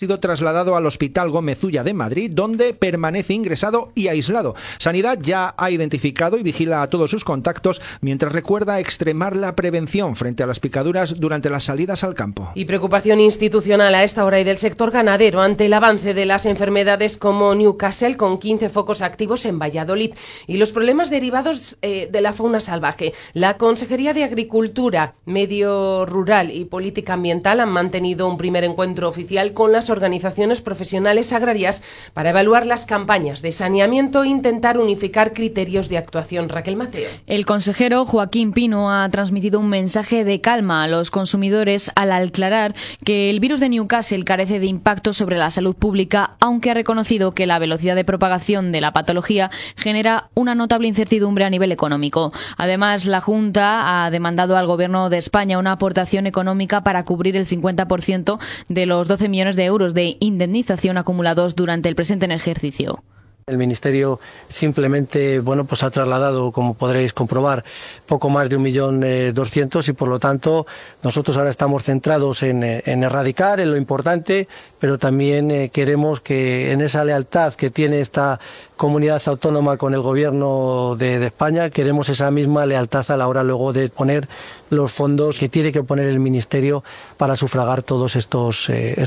sido trasladado al Hospital Gómez Ulla de Madrid, donde permanece ingresado y aislado. Sanidad ya ha identificado y vigila a todos sus contactos, mientras recuerda extremar la prevención frente a las picaduras durante las salidas al campo. Y preocupación institucional a esta hora y del sector ganadero ante el avance de las enfermedades como Newcastle, con 15 focos activos en Valladolid, y los problemas derivados de la fauna salvaje. La Consejería de Agricultura, Medio Rural y Política Ambiental han mantenido un primer encuentro oficial con las organizaciones profesionales agrarias para evaluar las campañas de saneamiento e intentar unificar criterios de actuación. Raquel Mateo. El consejero Joaquín Pino ha transmitido un mensaje de calma a los consumidores al aclarar que el virus de Newcastle carece de impacto sobre la salud pública, aunque ha reconocido que la velocidad de propagación de la patología genera una notable incertidumbre a nivel económico. Además, la Junta ha demandado al Gobierno de España una aportación económica para cubrir el 50% de los 12 millones de euros de indemnización acumulados durante el presente ejercicio. El Ministerio simplemente ha trasladado, como podréis comprobar, poco más de 1.200.000 y por lo tanto nosotros ahora estamos centrados en erradicar, en lo importante, pero también queremos que en esa lealtad que tiene esta comunidad autónoma con el Gobierno de España, queremos esa misma lealtad a la hora luego de poner los fondos que tiene que poner el Ministerio para sufragar todos estos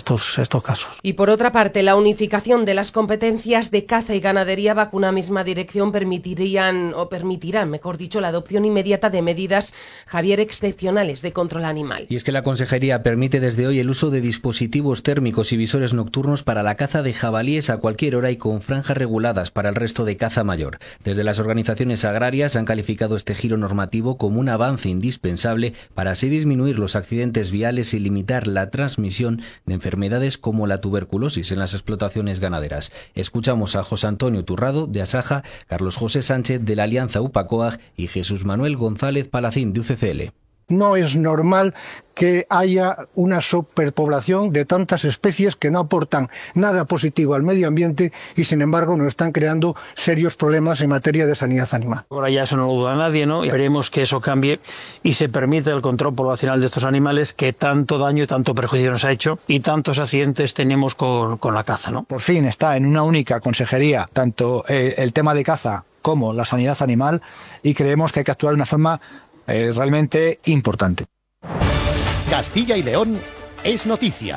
casos. Y por otra parte, la unificación de las competencias de caza y ganadería bajo una misma dirección permitirán, mejor dicho, la adopción inmediata de medidas, Javier, excepcionales de control animal. Y es que la Consejería permite desde hoy el uso de dispositivos térmicos y visores nocturnos para la caza de jabalíes a cualquier hora y con franjas reguladas para el resto de caza mayor. Desde las organizaciones agrarias han calificado este giro normativo como un avance indispensable para así disminuir los accidentes viales y limitar la transmisión de enfermedades como la tuberculosis en las explotaciones ganaderas. Escuchamos a José Antonio Turrado de Asaja, Carlos José Sánchez de la Alianza UPACOAG y Jesús Manuel González Palacín de UCCL. No es normal que haya una superpoblación de tantas especies que no aportan nada positivo al medio ambiente y sin embargo nos están creando serios problemas en materia de sanidad animal. Ahora ya eso no lo duda nadie, ¿no? Y esperemos que eso cambie y se permita el control poblacional de estos animales que tanto daño y tanto perjuicio nos ha hecho y tantos accidentes tenemos con la caza, ¿no? Por fin está en una única consejería tanto el tema de caza como la sanidad animal y creemos que hay que actuar de una forma realmente importante. Castilla y León es noticia.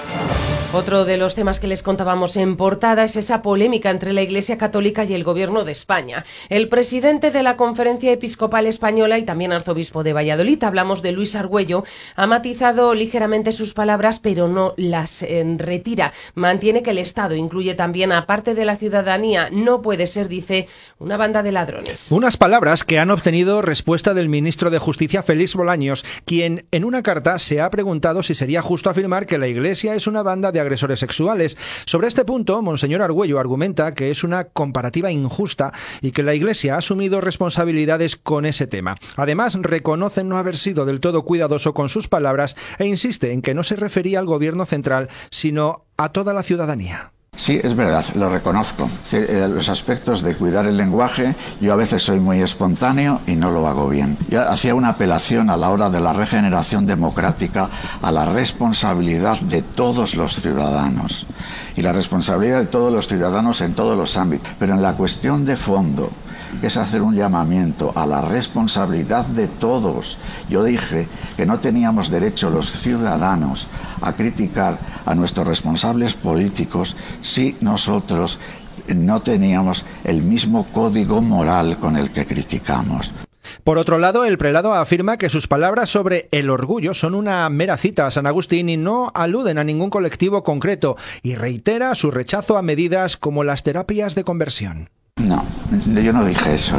Otro de los temas que les contábamos en portada es esa polémica entre la Iglesia Católica y el Gobierno de España. El presidente de la Conferencia Episcopal Española y también arzobispo de Valladolid, hablamos de Luis Argüello, ha matizado ligeramente sus palabras, pero no las retira. Mantiene que el Estado incluye también, aparte de la ciudadanía, no puede ser, dice, una banda de ladrones. Unas palabras que han obtenido respuesta del ministro de Justicia, Félix Bolaños, quien en una carta se ha preguntado si sería justo afirmar que la Iglesia es una banda de agresores sexuales. Sobre este punto, Monseñor Argüello argumenta que es una comparativa injusta y que la Iglesia ha asumido responsabilidades con ese tema. Además, reconoce no haber sido del todo cuidadoso con sus palabras e insiste en que no se refería al Gobierno central, sino a toda la ciudadanía. Sí, es verdad, lo reconozco. Los aspectos de cuidar el lenguaje, yo a veces soy muy espontáneo y no lo hago bien. Yo hacía una apelación a la hora de la regeneración democrática a la responsabilidad de todos los ciudadanos. Y la responsabilidad de todos los ciudadanos en todos los ámbitos. Pero en la cuestión de fondo, que es hacer un llamamiento a la responsabilidad de todos. Yo dije que no teníamos derecho los ciudadanos a criticar a nuestros responsables políticos si nosotros no teníamos el mismo código moral con el que criticamos. Por otro lado, el prelado afirma que sus palabras sobre el orgullo son una mera cita a San Agustín y no aluden a ningún colectivo concreto, y reitera su rechazo a medidas como las terapias de conversión. No, yo no dije eso,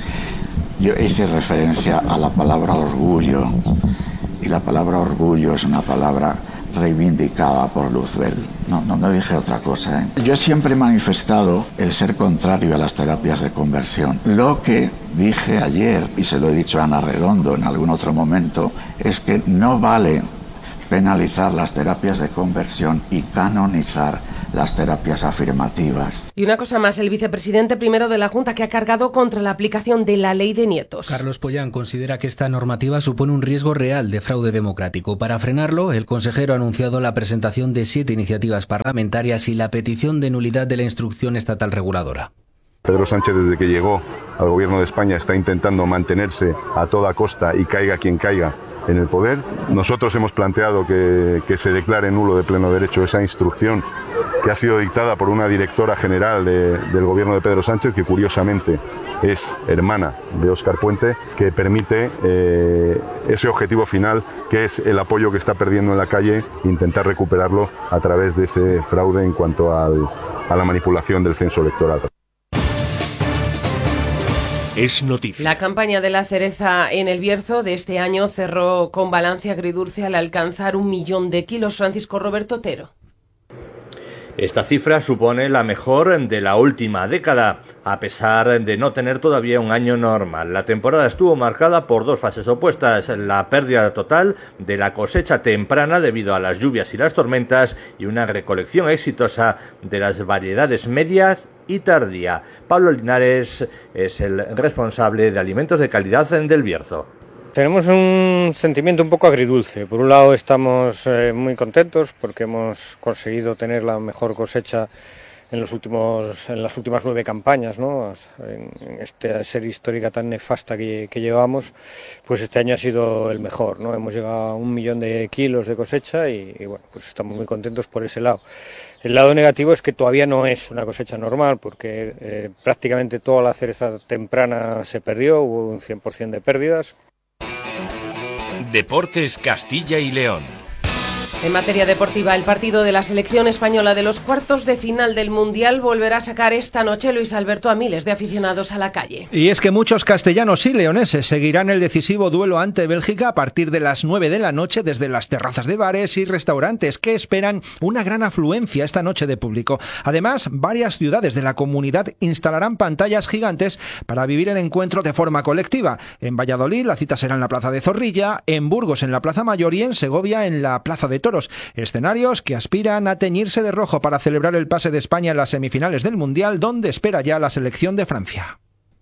Yo hice referencia a la palabra orgullo, y la palabra orgullo es una palabra reivindicada por Luzbel. No dije otra cosa, Yo siempre he manifestado el ser contrario a las terapias de conversión. Lo que dije ayer, y se lo he dicho a Ana Redondo en algún otro momento, es que no vale penalizar las terapias de conversión y canonizar las terapias afirmativas. Y una cosa más, el vicepresidente primero de la Junta, que ha cargado contra la aplicación de la ley de nietos. Carlos Pollán considera que esta normativa supone un riesgo real de fraude democrático. Para frenarlo, el consejero ha anunciado la presentación de 7 iniciativas parlamentarias y la petición de nulidad de la instrucción estatal reguladora. Pedro Sánchez, desde que llegó al gobierno de España, está intentando mantenerse a toda costa y caiga quien caiga en el poder. Nosotros hemos planteado que se declare nulo de pleno derecho esa instrucción que ha sido dictada por una directora general del gobierno de Pedro Sánchez, que curiosamente es hermana de Óscar Puente, que permite ese objetivo final, que es el apoyo que está perdiendo en la calle, intentar recuperarlo a través de ese fraude en cuanto a la manipulación del censo electoral. Es noticia. La campaña de la cereza en el Bierzo de este año cerró con balance agridulce al alcanzar 1 millón de kilos. Francisco Roberto Otero. Esta cifra supone la mejor de la última década, a pesar de no tener todavía un año normal. La temporada estuvo marcada por 2 fases opuestas: la pérdida total de la cosecha temprana debido a las lluvias y las tormentas, y una recolección exitosa de las variedades medias y tardía. Pablo Linares es el responsable de alimentos de calidad del Bierzo. Tenemos un sentimiento un poco agridulce. Por un lado estamos muy contentos porque hemos conseguido tener la mejor cosecha en las últimas 9 campañas, ¿no? En esta serie histórica tan nefasta que llevamos, pues este año ha sido el mejor, ¿no? Hemos llegado a 1 millón de kilos de cosecha y bueno, pues estamos muy contentos por ese lado. El lado negativo es que todavía no es una cosecha normal, porque prácticamente toda la cereza temprana se perdió, hubo un 100% de pérdidas. Deportes Castilla y León. En materia deportiva, el partido de la selección española de los cuartos de final del Mundial volverá a sacar esta noche, Luis Alberto, a miles de aficionados a la calle. Y es que muchos castellanos y leoneses seguirán el decisivo duelo ante Bélgica a partir de las 9 de la noche desde las terrazas de bares y restaurantes, que esperan una gran afluencia esta noche de público. Además, varias ciudades de la comunidad instalarán pantallas gigantes para vivir el encuentro de forma colectiva. En Valladolid la cita será en la Plaza de Zorrilla, en Burgos en la Plaza Mayor y en Segovia en la Plaza de Toros. Escenarios que aspiran a teñirse de rojo para celebrar el pase de España en las semifinales del Mundial, donde espera ya la selección de Francia.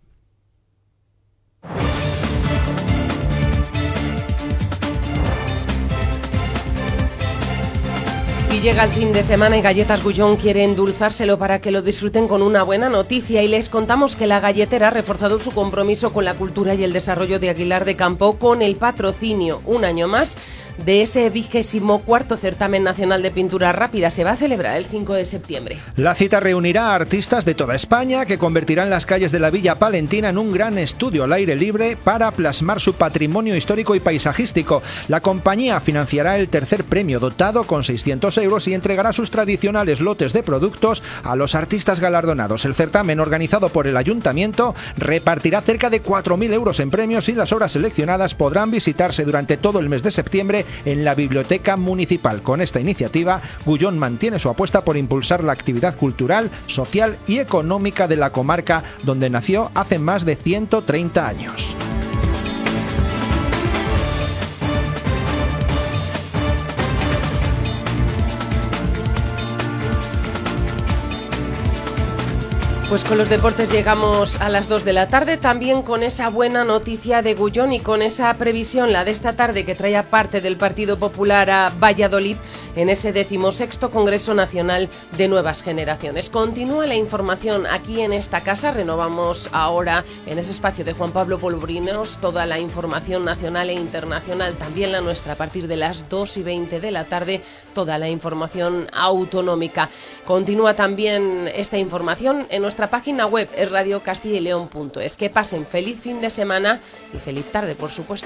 Y llega el fin de semana y Galletas Gullón quiere endulzárselo para que lo disfruten con una buena noticia, y les contamos que la galletera ha reforzado su compromiso con la cultura y el desarrollo de Aguilar de Campo con el patrocinio, un año más, de ese 24º certamen nacional de pintura rápida. Se va a celebrar el 5 de septiembre. La cita reunirá a artistas de toda España que convertirán las calles de la Villa Palentina en un gran estudio al aire libre para plasmar su patrimonio histórico y paisajístico. La compañía financiará el tercer premio, dotado con 600 euros, y entregará sus tradicionales lotes de productos a los artistas galardonados. El certamen, organizado por el Ayuntamiento, repartirá cerca de 4.000 euros en premios, y las obras seleccionadas podrán visitarse durante todo el mes de septiembre en la Biblioteca Municipal. Con esta iniciativa, Gullón mantiene su apuesta por impulsar la actividad cultural, social y económica de la comarca, donde nació hace más de 130 años. Pues con los deportes llegamos a las 2 de la tarde, también con esa buena noticia de Gullón y con esa previsión, la de esta tarde, que traía parte del Partido Popular a Valladolid en ese 16º Congreso Nacional de Nuevas Generaciones. Continúa la información aquí en esta casa. Renovamos ahora en ese espacio de Juan Pablo Polubrinos toda la información nacional e internacional, también la nuestra a partir de las 2:20 de la tarde, toda la información autonómica. Continúa también esta información en nuestra página web, es radiocastillaeleon.es. Que pasen feliz fin de semana y feliz tarde, por supuesto.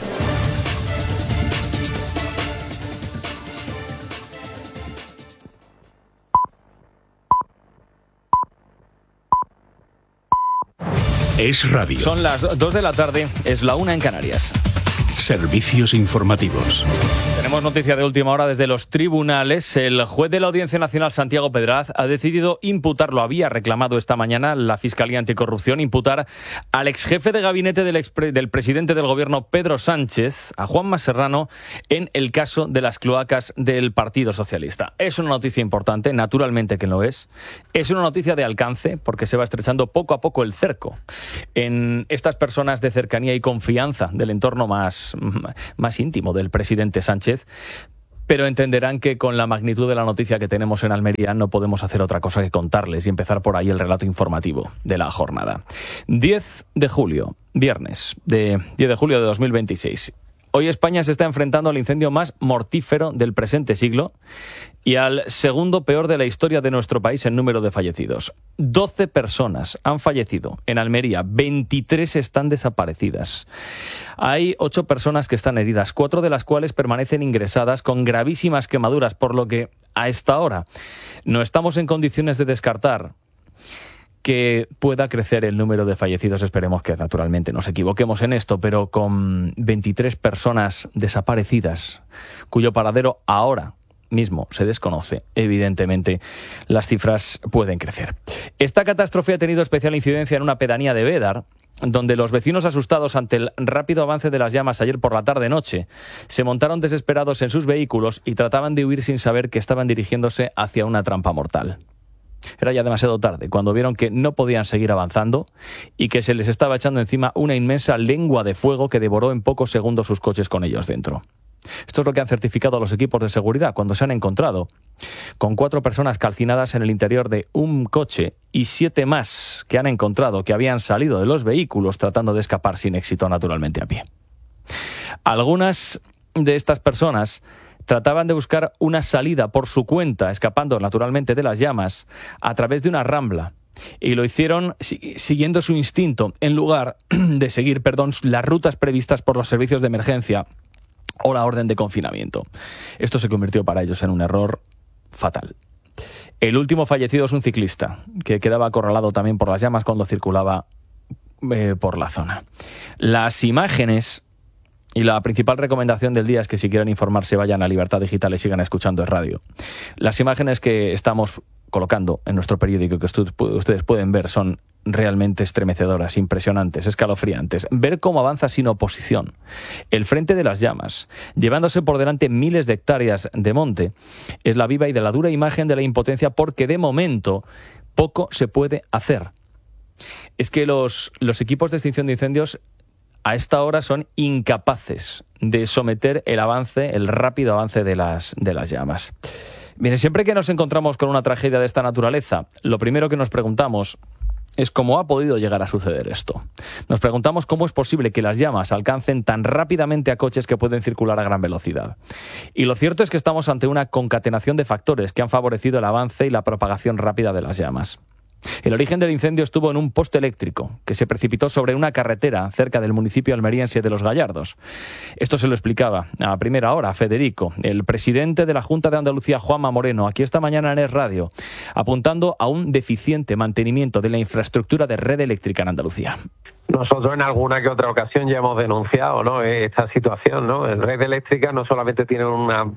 Es radio. Son las 2 de la tarde, es la 1 en Canarias. Servicios informativos. Tenemos noticia de última hora desde los tribunales. El juez de la Audiencia Nacional, Santiago Pedraz, ha decidido imputar, lo había reclamado esta mañana la Fiscalía Anticorrupción, imputar al exjefe de gabinete del presidente del gobierno, Pedro Sánchez, a Juanma Serrano, en el caso de las cloacas del Partido Socialista. Es una noticia importante, naturalmente que lo es. Es una noticia de alcance porque se va estrechando poco a poco el cerco en estas personas de cercanía y confianza del entorno más íntimo del presidente Sánchez. Pero entenderán que con la magnitud de la noticia que tenemos en Almería no podemos hacer otra cosa que contarles y empezar por ahí el relato informativo de la jornada. 10 de julio, viernes, 10 de julio de 2026. Hoy España se está enfrentando al incendio más mortífero del presente siglo y al segundo peor de la historia de nuestro país en número de fallecidos. 12 personas han fallecido en Almería, 23 están desaparecidas. Hay 8 personas que están heridas, 4 de las cuales permanecen ingresadas con gravísimas quemaduras, por lo que a esta hora no estamos en condiciones de descartar que pueda crecer el número de fallecidos. Esperemos que naturalmente nos equivoquemos en esto, pero con 23 personas desaparecidas, cuyo paradero ahora mismo se desconoce, evidentemente las cifras pueden crecer. Esta catástrofe ha tenido especial incidencia en una pedanía de Bédar, donde los vecinos, asustados ante el rápido avance de las llamas ayer por la tarde-noche, se montaron desesperados en sus vehículos y trataban de huir sin saber que estaban dirigiéndose hacia una trampa mortal. Era ya demasiado tarde cuando vieron que no podían seguir avanzando y que se les estaba echando encima una inmensa lengua de fuego que devoró en pocos segundos sus coches con ellos dentro. Esto es lo que han certificado los equipos de seguridad cuando se han encontrado con 4 personas calcinadas en el interior de un coche y 7 más que han encontrado que habían salido de los vehículos tratando de escapar sin éxito, naturalmente a pie. Algunas de estas personas trataban de buscar una salida por su cuenta, escapando naturalmente de las llamas, a través de una rambla. Y lo hicieron siguiendo su instinto, en lugar de seguir, las rutas previstas por los servicios de emergencia o la orden de confinamiento. Esto se convirtió para ellos en un error fatal. El último fallecido es un ciclista, que quedaba acorralado también por las llamas cuando circulaba por la zona. Las imágenes y la principal recomendación del día es que si quieren informarse vayan a Libertad Digital y sigan escuchando el radio. Las imágenes que estamos colocando en nuestro periódico que ustedes pueden ver son realmente estremecedoras, impresionantes, escalofriantes. Ver cómo avanza sin oposición el frente de las llamas, llevándose por delante miles de hectáreas de monte, es la viva y de la dura imagen de la impotencia porque de momento poco se puede hacer. Es que los equipos de extinción de incendios a esta hora son incapaces de someter el rápido avance de las llamas. Miren, siempre que nos encontramos con una tragedia de esta naturaleza, lo primero que nos preguntamos es cómo ha podido llegar a suceder esto. Nos preguntamos cómo es posible que las llamas alcancen tan rápidamente a coches que pueden circular a gran velocidad. Y lo cierto es que estamos ante una concatenación de factores que han favorecido el avance y la propagación rápida de las llamas. El origen del incendio estuvo en un poste eléctrico que se precipitó sobre una carretera cerca del municipio almeriense de Los Gallardos. Esto se lo explicaba a primera hora Federico, el presidente de la Junta de Andalucía, Juanma Moreno, aquí esta mañana en Es Radio, apuntando a un deficiente mantenimiento de la infraestructura de red eléctrica en Andalucía. Nosotros en alguna que otra ocasión ya hemos denunciado, ¿no?, esta situación, ¿no? La red eléctrica no solamente tiene una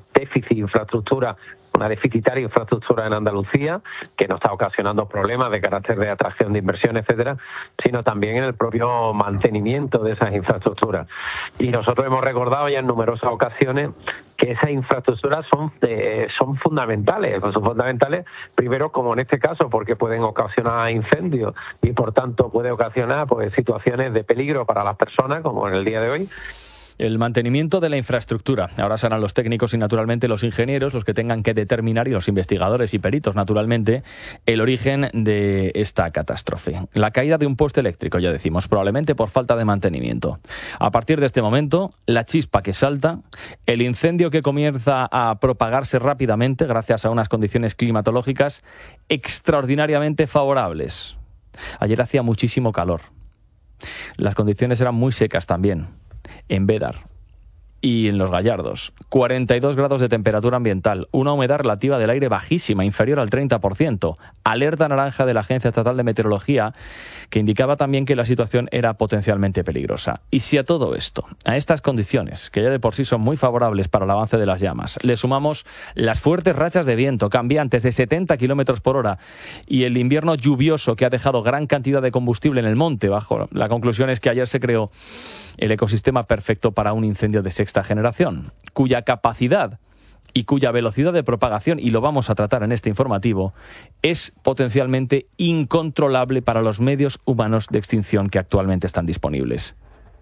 deficitaria infraestructura en Andalucía, que nos está ocasionando problemas de carácter de atracción de inversión, etcétera, sino también en el propio mantenimiento de esas infraestructuras. Y nosotros hemos recordado ya en numerosas ocasiones que esas infraestructuras son fundamentales. Son fundamentales, primero, como en este caso, porque pueden ocasionar incendios y, por tanto, puede ocasionar situaciones de peligro para las personas, como en el día de hoy. El mantenimiento de la infraestructura. Ahora serán los técnicos y, naturalmente, los ingenieros los que tengan que determinar, y los investigadores y peritos, naturalmente, el origen de esta catástrofe. La caída de un poste eléctrico, ya decimos, probablemente por falta de mantenimiento. A partir de este momento, la chispa que salta, el incendio que comienza a propagarse rápidamente gracias a unas condiciones climatológicas extraordinariamente favorables. Ayer hacía muchísimo calor. Las condiciones eran muy secas también en Bédar. y en los Gallardos. 42 grados de temperatura ambiental, una humedad relativa del aire bajísima, inferior al 30%. Alerta naranja de la Agencia Estatal de Meteorología, que indicaba también que la situación era potencialmente peligrosa. Y si a todo esto, a estas condiciones, que ya de por sí son muy favorables para el avance de las llamas, le sumamos las fuertes rachas de viento cambiantes de 70 kilómetros por hora y el invierno lluvioso que ha dejado gran cantidad de combustible en el monte bajo, la conclusión es que ayer se creó el ecosistema perfecto para un incendio de sexta generación, cuya capacidad y cuya velocidad de propagación, y lo vamos a tratar en este informativo, es potencialmente incontrolable para los medios humanos de extinción que actualmente están disponibles.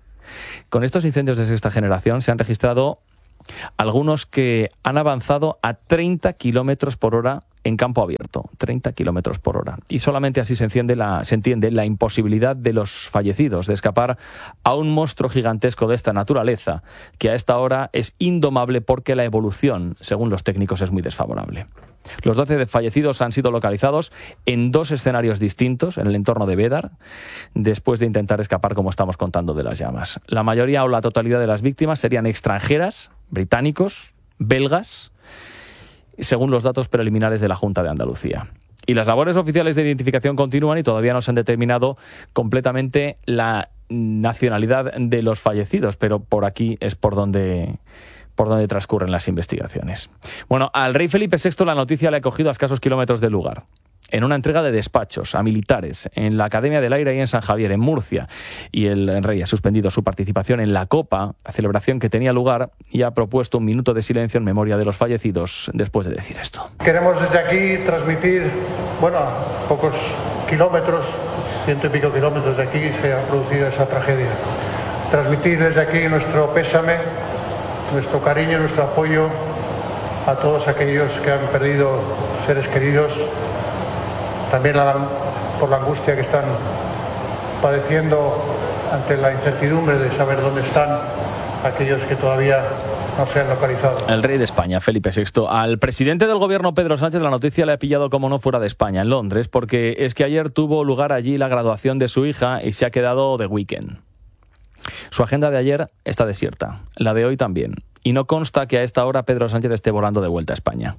Con estos incendios de sexta generación se han registrado algunos que han avanzado a 30 kilómetros por hora en campo abierto, 30 kilómetros por hora. Y solamente así se entiende la imposibilidad de los fallecidos de escapar a un monstruo gigantesco de esta naturaleza, que a esta hora es indomable porque la evolución, según los técnicos, es muy desfavorable. Los 12 fallecidos han sido localizados en 2 escenarios distintos en el entorno de Bédar, después de intentar escapar, como estamos contando, de las llamas. La mayoría o la totalidad de las víctimas serían extranjeras, británicos, belgas, según los datos preliminares de la Junta de Andalucía. Y las labores oficiales de identificación continúan y todavía no se han determinado completamente la nacionalidad de los fallecidos, pero por aquí es por donde transcurren las investigaciones. Bueno, al rey Felipe VI la noticia le ha cogido a escasos kilómetros del lugar, en una entrega de despachos a militares en la Academia del Aire y en San Javier, en Murcia. Y el rey ha suspendido su participación en la Copa, la celebración que tenía lugar, y ha propuesto un minuto de silencio en memoria de los fallecidos después de decir esto. Queremos desde aquí transmitir, a pocos kilómetros, 100 y pico kilómetros de aquí se ha producido esa tragedia. Transmitir desde aquí nuestro pésame, nuestro cariño, nuestro apoyo a todos aquellos que han perdido seres queridos, también por la angustia que están padeciendo ante la incertidumbre de saber dónde están aquellos que todavía no se han localizado. El rey de España, Felipe VI. Al presidente del gobierno, Pedro Sánchez, la noticia le ha pillado como no fuera de España, en Londres, porque es que ayer tuvo lugar allí la graduación de su hija y se ha quedado de weekend. Su agenda de ayer está desierta, la de hoy también, y no consta que a esta hora Pedro Sánchez esté volando de vuelta a España.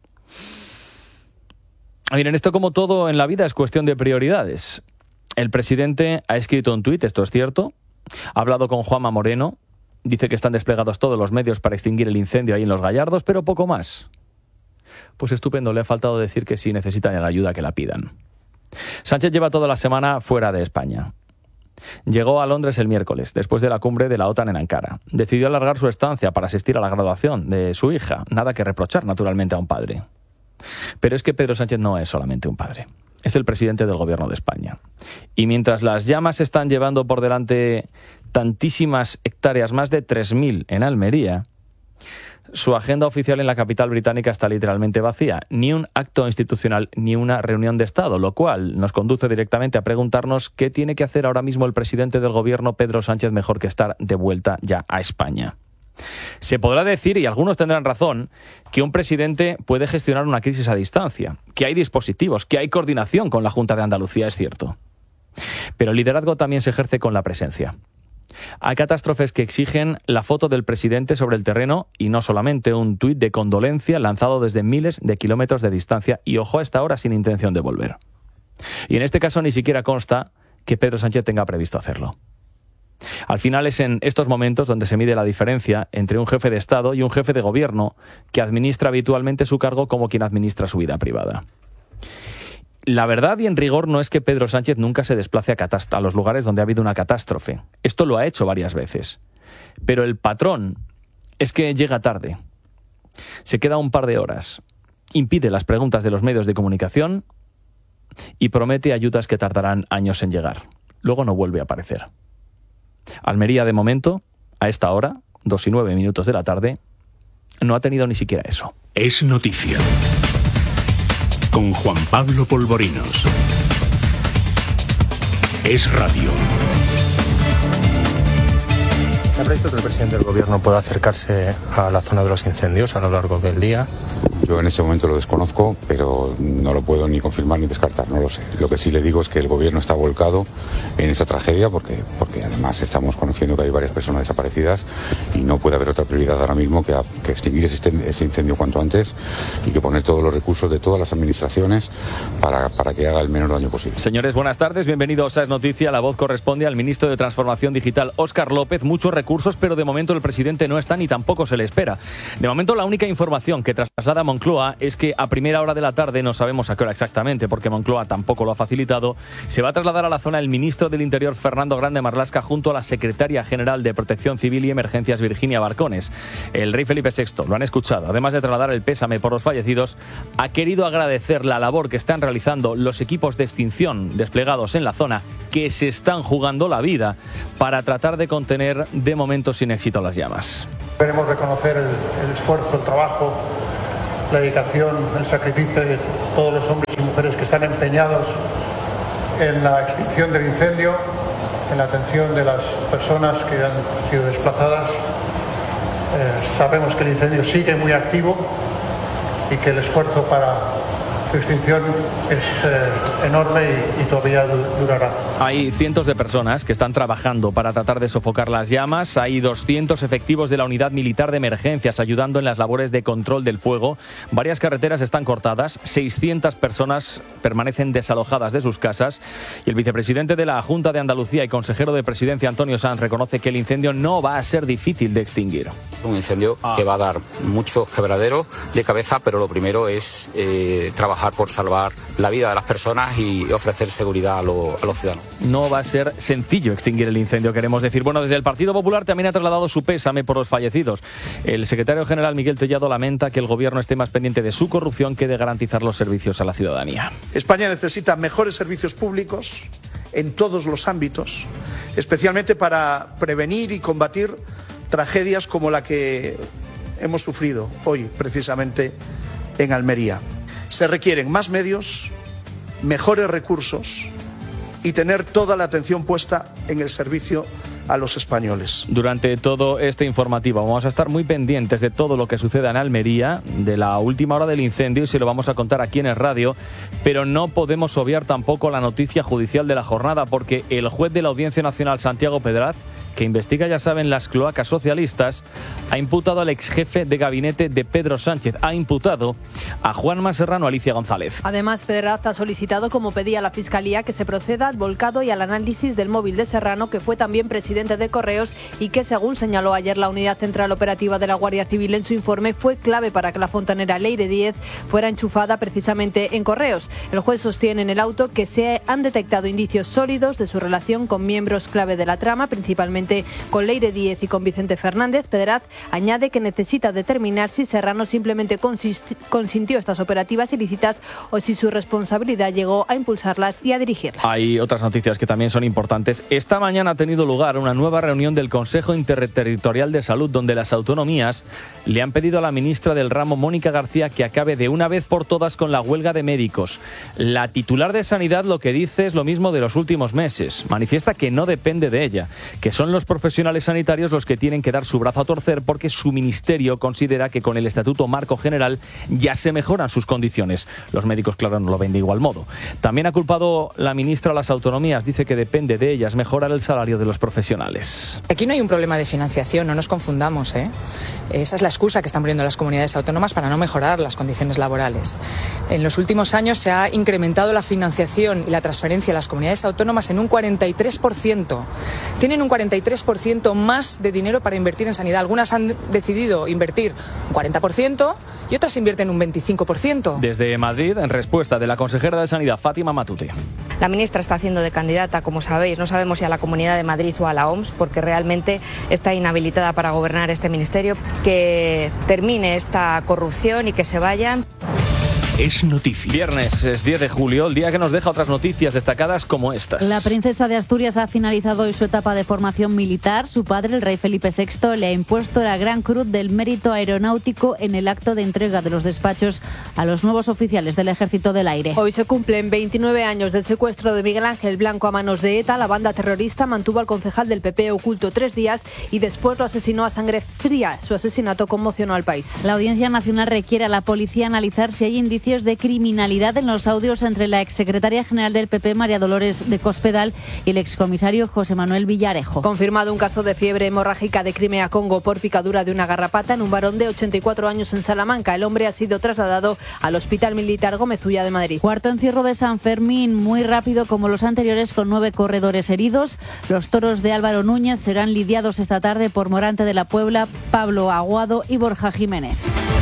Miren, esto como todo en la vida es cuestión de prioridades. El presidente ha escrito un tuit, esto es cierto, ha hablado con Juanma Moreno, dice que están desplegados todos los medios para extinguir el incendio ahí en los Gallardos, pero poco más. Pues estupendo, le ha faltado decir que si necesitan la ayuda que la pidan. Sánchez lleva toda la semana fuera de España. Llegó a Londres el miércoles, después de la cumbre de la OTAN en Ankara. Decidió alargar su estancia para asistir a la graduación de su hija, nada que reprochar naturalmente a un padre. Pero es que Pedro Sánchez no es solamente un padre, es el presidente del gobierno de España. Y mientras las llamas están llevando por delante tantísimas hectáreas, más de 3.000 en Almería, su agenda oficial en la capital británica está literalmente vacía. Ni un acto institucional, ni una reunión de Estado, lo cual nos conduce directamente a preguntarnos qué tiene que hacer ahora mismo el presidente del gobierno, Pedro Sánchez, mejor que estar de vuelta ya a España. Se podrá decir, y algunos tendrán razón, que un presidente puede gestionar una crisis a distancia, que hay dispositivos, que hay coordinación con la Junta de Andalucía, es cierto. Pero el liderazgo también se ejerce con la presencia. Hay catástrofes que exigen la foto del presidente sobre el terreno y no solamente un tuit de condolencia lanzado desde miles de kilómetros de distancia y, ojo, a esta hora sin intención de volver. Y en este caso ni siquiera consta que Pedro Sánchez tenga previsto hacerlo. Al final es en estos momentos donde se mide la diferencia entre un jefe de Estado y un jefe de gobierno que administra habitualmente su cargo como quien administra su vida privada. La verdad y en rigor no es que Pedro Sánchez nunca se desplace a los lugares donde ha habido una catástrofe. Esto lo ha hecho varias veces. Pero el patrón es que llega tarde. Se queda un par de horas, impide las preguntas de los medios de comunicación y promete ayudas que tardarán años en llegar. Luego no vuelve a aparecer. Almería, de momento, a esta hora, 2:09 de la tarde, no ha tenido ni siquiera eso. Es noticia. Con Juan Pablo Polvorinos. Es radio. ¿Está previsto que el presidente del gobierno pueda acercarse a la zona de los incendios a lo largo del día? Yo en este momento lo desconozco, pero no lo puedo ni confirmar ni descartar, no lo sé. Lo que sí le digo es que el gobierno está volcado en esta tragedia porque además estamos conociendo que hay varias personas desaparecidas y no puede haber otra prioridad ahora mismo que extinguir ese incendio cuanto antes y que poner todos los recursos de todas las administraciones para que haga el menor daño posible. Señores, buenas tardes, bienvenidos a Es Noticia. La voz corresponde al ministro de Transformación Digital, Óscar López. Muchos recursos, pero de momento el presidente no está ni tampoco se le espera. De momento la única información que traslada Moncloa es que a primera hora de la tarde, no sabemos a qué hora exactamente porque Moncloa tampoco lo ha facilitado, se va a trasladar a la zona el ministro del Interior, Fernando Grande Marlaska, junto a la secretaria general de Protección Civil y Emergencias, Virginia Barcones. El rey Felipe VI, lo han escuchado, además de trasladar el pésame por los fallecidos, ha querido agradecer la labor que están realizando los equipos de extinción desplegados en la zona, que se están jugando la vida para tratar de contener de momento sin éxito las llamas. Queremos reconocer el esfuerzo, el trabajo, la dedicación, el sacrificio de todos los hombres y mujeres que están empeñados en la extinción del incendio, en la atención de las personas que han sido desplazadas. Sabemos que el incendio sigue muy activo y que el esfuerzo para su extinción es enorme y todavía durará. Hay cientos de personas que están trabajando para tratar de sofocar las llamas. Hay 200 efectivos de la Unidad Militar de Emergencias ayudando en las labores de control del fuego. Varias carreteras están cortadas, 600 personas permanecen desalojadas de sus casas y el vicepresidente de la Junta de Andalucía y consejero de Presidencia, Antonio Sanz, reconoce que el incendio no va a ser difícil de extinguir. Un incendio que va a dar muchos quebraderos de cabeza, pero lo primero es trabajar por salvar la vida de las personas y ofrecer seguridad a los ciudadanos. No va a ser sencillo extinguir el incendio, queremos decir. Bueno, desde el Partido Popular también ha trasladado su pésame por los fallecidos. El secretario general Miguel Tellado lamenta que el gobierno esté más pendiente de su corrupción que de garantizar los servicios a la ciudadanía. España necesita mejores servicios públicos en todos los ámbitos, especialmente para prevenir y combatir tragedias como la que hemos sufrido hoy, precisamente en Almería. Se requieren más medios, mejores recursos y tener toda la atención puesta en el servicio a los españoles. Durante todo este informativo vamos a estar muy pendientes de todo lo que suceda en Almería, de la última hora del incendio, y se lo vamos a contar aquí en el radio, pero no podemos obviar tampoco la noticia judicial de la jornada, porque el juez de la Audiencia Nacional, Santiago Pedraz, que investiga, ya saben, las cloacas socialistas, ha imputado al exjefe de gabinete de Pedro Sánchez, ha imputado a Juanma Serrano, Alicia González. Además, Pedraz ha solicitado, como pedía la Fiscalía, que se proceda al volcado y al análisis del móvil de Serrano, que fue también presidente de Correos y que, según señaló ayer la Unidad Central Operativa de la Guardia Civil en su informe, fue clave para que la fontanera Leire 10 fuera enchufada precisamente en Correos. El juez sostiene en el auto que se han detectado indicios sólidos de su relación con miembros clave de la trama, principalmente con Leire 10 y con Vicente Fernández. Pedraz añade que necesita determinar si Serrano simplemente consintió estas operativas ilícitas o si su responsabilidad llegó a impulsarlas y a dirigirlas. Hay otras noticias que también son importantes. Esta mañana ha tenido lugar una nueva reunión del Consejo Interterritorial de Salud, donde las autonomías le han pedido a la ministra del ramo, Mónica García, que acabe de una vez por todas con la huelga de médicos. La titular de Sanidad lo que dice es lo mismo de los últimos meses. Manifiesta que no depende de ella, que son los profesionales sanitarios los que tienen que dar su brazo a torcer porque su ministerio considera que con el Estatuto Marco General ya se mejoran sus condiciones. Los médicos, claro, no lo ven de igual modo. También ha culpado la ministra a las autonomías. Dice que depende de ellas mejorar el salario de los profesionales. Aquí no hay un problema de financiación, no nos confundamos, ¿eh? Esa es la excusa que están poniendo las comunidades autónomas para no mejorar las condiciones laborales. En los últimos años se ha incrementado la financiación y la transferencia a las comunidades autónomas en un 43%. Tienen un 43% más de dinero para invertir en sanidad. Algunas han decidido invertir un 40% y otras invierten un 25%. Desde Madrid, en respuesta de la consejera de Sanidad, Fátima Matute. La ministra está haciendo de candidata, como sabéis, no sabemos si a la Comunidad de Madrid o a la OMS, porque realmente está inhabilitada para gobernar este ministerio. Que termine esta corrupción y que se vayan. es noticia. Viernes, es 10 de julio, el día que nos deja otras noticias destacadas como estas. La princesa de Asturias ha finalizado hoy su etapa de formación militar. Su padre, el rey Felipe VI, le ha impuesto la Gran Cruz del Mérito Aeronáutico en el acto de entrega de los despachos a los nuevos oficiales del Ejército del Aire. Hoy se cumplen 29 años del secuestro de Miguel Ángel Blanco a manos de ETA. La banda terrorista mantuvo al concejal del PP oculto 3 días y después lo asesinó a sangre fría. Su asesinato conmocionó al país. La Audiencia Nacional requiere a la policía analizar si hay indicios de criminalidad en los audios entre la exsecretaria general del PP, María Dolores de Cospedal, y el excomisario José Manuel Villarejo. Confirmado un caso de fiebre hemorrágica de Crimea-Congo por picadura de una garrapata en un varón de 84 años en Salamanca. El hombre ha sido trasladado al Hospital Militar Gómez Ulla de Madrid. Cuarto encierro de San Fermín, muy rápido como los anteriores, con 9 corredores heridos. Los toros de Álvaro Núñez serán lidiados esta tarde por Morante de la Puebla, Pablo Aguado y Borja Jiménez.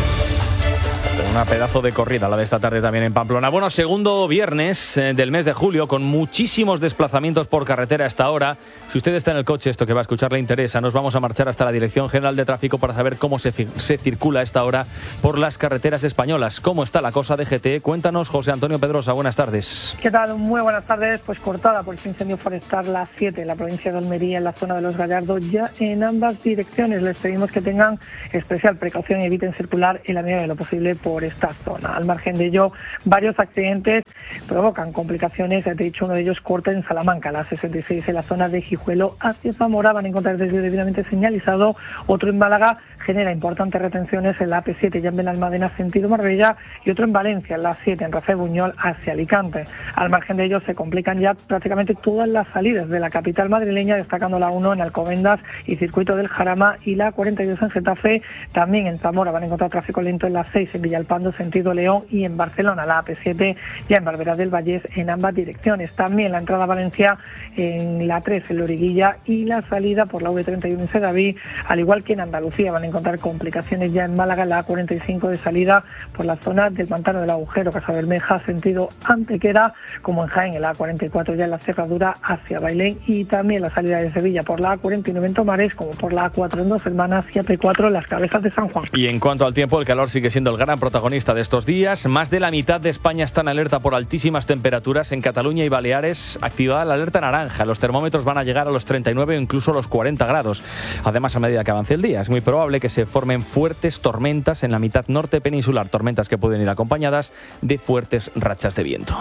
Una pedazo de corrida la de esta tarde también en Pamplona. Bueno, segundo viernes del mes de julio, con muchísimos desplazamientos por carretera a esta hora. Si usted está en el coche, esto que va a escuchar le interesa, nos vamos a marchar hasta la Dirección General de Tráfico para saber cómo se circula a esta hora por las carreteras españolas. ¿Cómo está la cosa de GT? Cuéntanos, José Antonio Pedrosa, buenas tardes. ¿Qué tal? Muy buenas tardes. Pues cortada por este incendio forestal la 7 en la provincia de Almería, en la zona de Los Gallardos, ya en ambas direcciones. Les pedimos que tengan especial precaución y eviten circular en la medida de lo posible por esta zona. Al margen de ello, varios accidentes provocan complicaciones. De hecho, uno de ellos corta en Salamanca, la 66 en la zona de Gijuelo hacia Zamora. Van a encontrar desvío debidamente señalizado. Otro en Málaga genera importantes retenciones en la AP7 ya en Benalmádena sentido Marbella, y otro en Valencia, en la 7 en Rafael Buñol hacia Alicante. Al margen de ello, se complican ya prácticamente todas las salidas de la capital madrileña, destacando la 1 en Alcobendas y Circuito del Jarama, y la 42 en Getafe. También en Zamora van a encontrar tráfico lento en la 6 en Villalpando sentido León, y en Barcelona la AP7 ya en Barberá del Vallés en ambas direcciones. También la entrada a Valencia en la 3 en Loriguilla, y la salida por la V31 en Sedaví, al igual que en Andalucía. Van a encontrar complicaciones ya en Málaga en la A45 de salida por la zona del Pantano del Agujero, Casa Bermeja sentido Antequera, como en Jaén en la A44 ya en la cerradura hacia Bailén, y también la salida de Sevilla por la A49 en Tomares, como por la A4 en Dos Hermanas y AP4 en las Cabezas de San Juan. Y en cuanto al tiempo, el calor sigue siendo el gran protagonista de estos días. Más de la mitad de España está en alerta por altísimas temperaturas. En Cataluña y Baleares, activada la alerta naranja. Los termómetros van a llegar a los 39 o incluso los 40 grados. Además, a medida que avance el día, es muy probable que se formen fuertes tormentas en la mitad norte peninsular. Tormentas que pueden ir acompañadas de fuertes rachas de viento.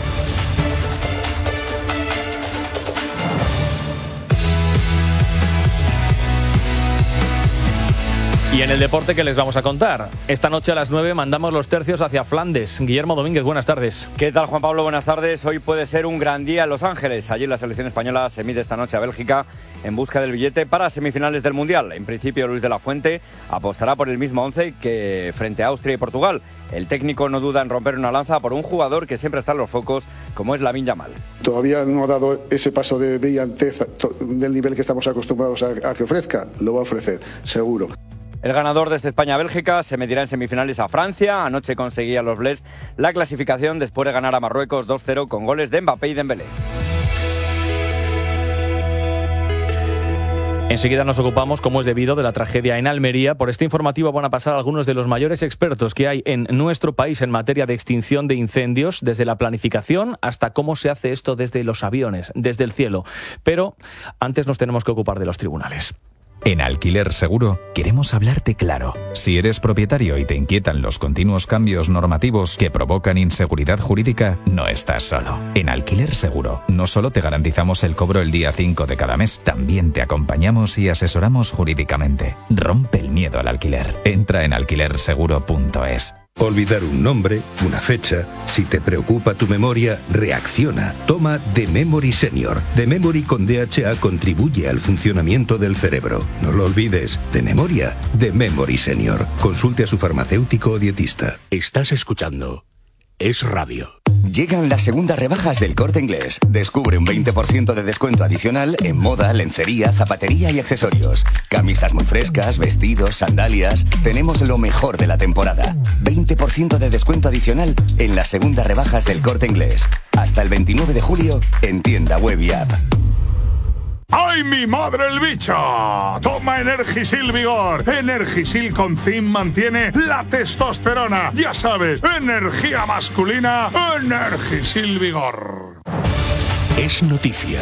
Y en el deporte, ¿qué les vamos a contar? Esta noche a las 9 mandamos los tercios hacia Flandes. Guillermo Domínguez, buenas tardes. ¿Qué tal, Juan Pablo? Buenas tardes. Hoy puede ser un gran día en Los Ángeles. Allí la selección española se mide esta noche a Bélgica en busca del billete para semifinales del Mundial. En principio, Luis de la Fuente apostará por el mismo 11 que frente a Austria y Portugal. El técnico no duda en romper una lanza por un jugador que siempre está en los focos, como es Lamine Yamal. Todavía no ha dado ese paso de brillantez del nivel que estamos acostumbrados a que ofrezca. Lo va a ofrecer, seguro. El ganador de este España-Bélgica se medirá en semifinales a Francia. Anoche conseguía los Blés la clasificación después de ganar a Marruecos 2-0 con goles de Mbappé y Dembélé. Enseguida nos ocupamos, como es debido, de la tragedia en Almería. Por este informativo van a pasar algunos de los mayores expertos que hay en nuestro país en materia de extinción de incendios, desde la planificación hasta cómo se hace esto desde los aviones, desde el cielo. Pero antes nos tenemos que ocupar de los tribunales. En Alquiler Seguro queremos hablarte claro. Si eres propietario y te inquietan los continuos cambios normativos que provocan inseguridad jurídica, no estás solo. En Alquiler Seguro no solo te garantizamos el cobro el día 5 de cada mes, también te acompañamos y asesoramos jurídicamente. Rompe el miedo al alquiler. Entra en alquilerseguro.es. Olvidar un nombre, una fecha. Si te preocupa tu memoria, reacciona. Toma The Memory Senior. The Memory con DHA contribuye al funcionamiento del cerebro. No lo olvides. De memoria, The Memory Senior. Consulte a su farmacéutico o dietista. Estás escuchando Es Radio. Llegan las segundas rebajas del Corte Inglés. Descubre un 20% de descuento adicional en moda, lencería, zapatería y accesorios. Camisas muy frescas, vestidos, sandalias. Tenemos lo mejor de la temporada. 20% de descuento adicional en las segundas rebajas del Corte Inglés. Hasta el 29 de julio en tienda web y app. ¡Ay, mi madre el bicho! Toma Energisil Vigor. Energisil con zinc mantiene la testosterona. Ya sabes, energía masculina, Energisil Vigor. Es noticia.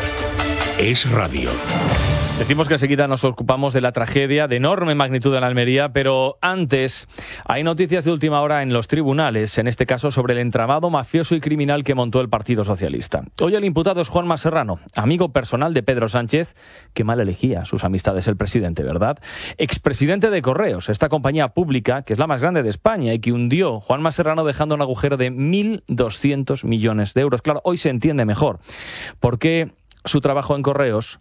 Es radio. Decimos que enseguida nos ocupamos de la tragedia de enorme magnitud en Almería, pero antes hay noticias de última hora en los tribunales, en este caso sobre el entramado mafioso y criminal que montó el Partido Socialista. Hoy el imputado es Juanma Serrano, amigo personal de Pedro Sánchez, que mal elegía sus amistades el presidente, ¿verdad? Expresidente de Correos, esta compañía pública que es la más grande de España y que hundió Juanma Serrano dejando un agujero de 1.200 millones de euros. Claro, hoy se entiende mejor por qué su trabajo en Correos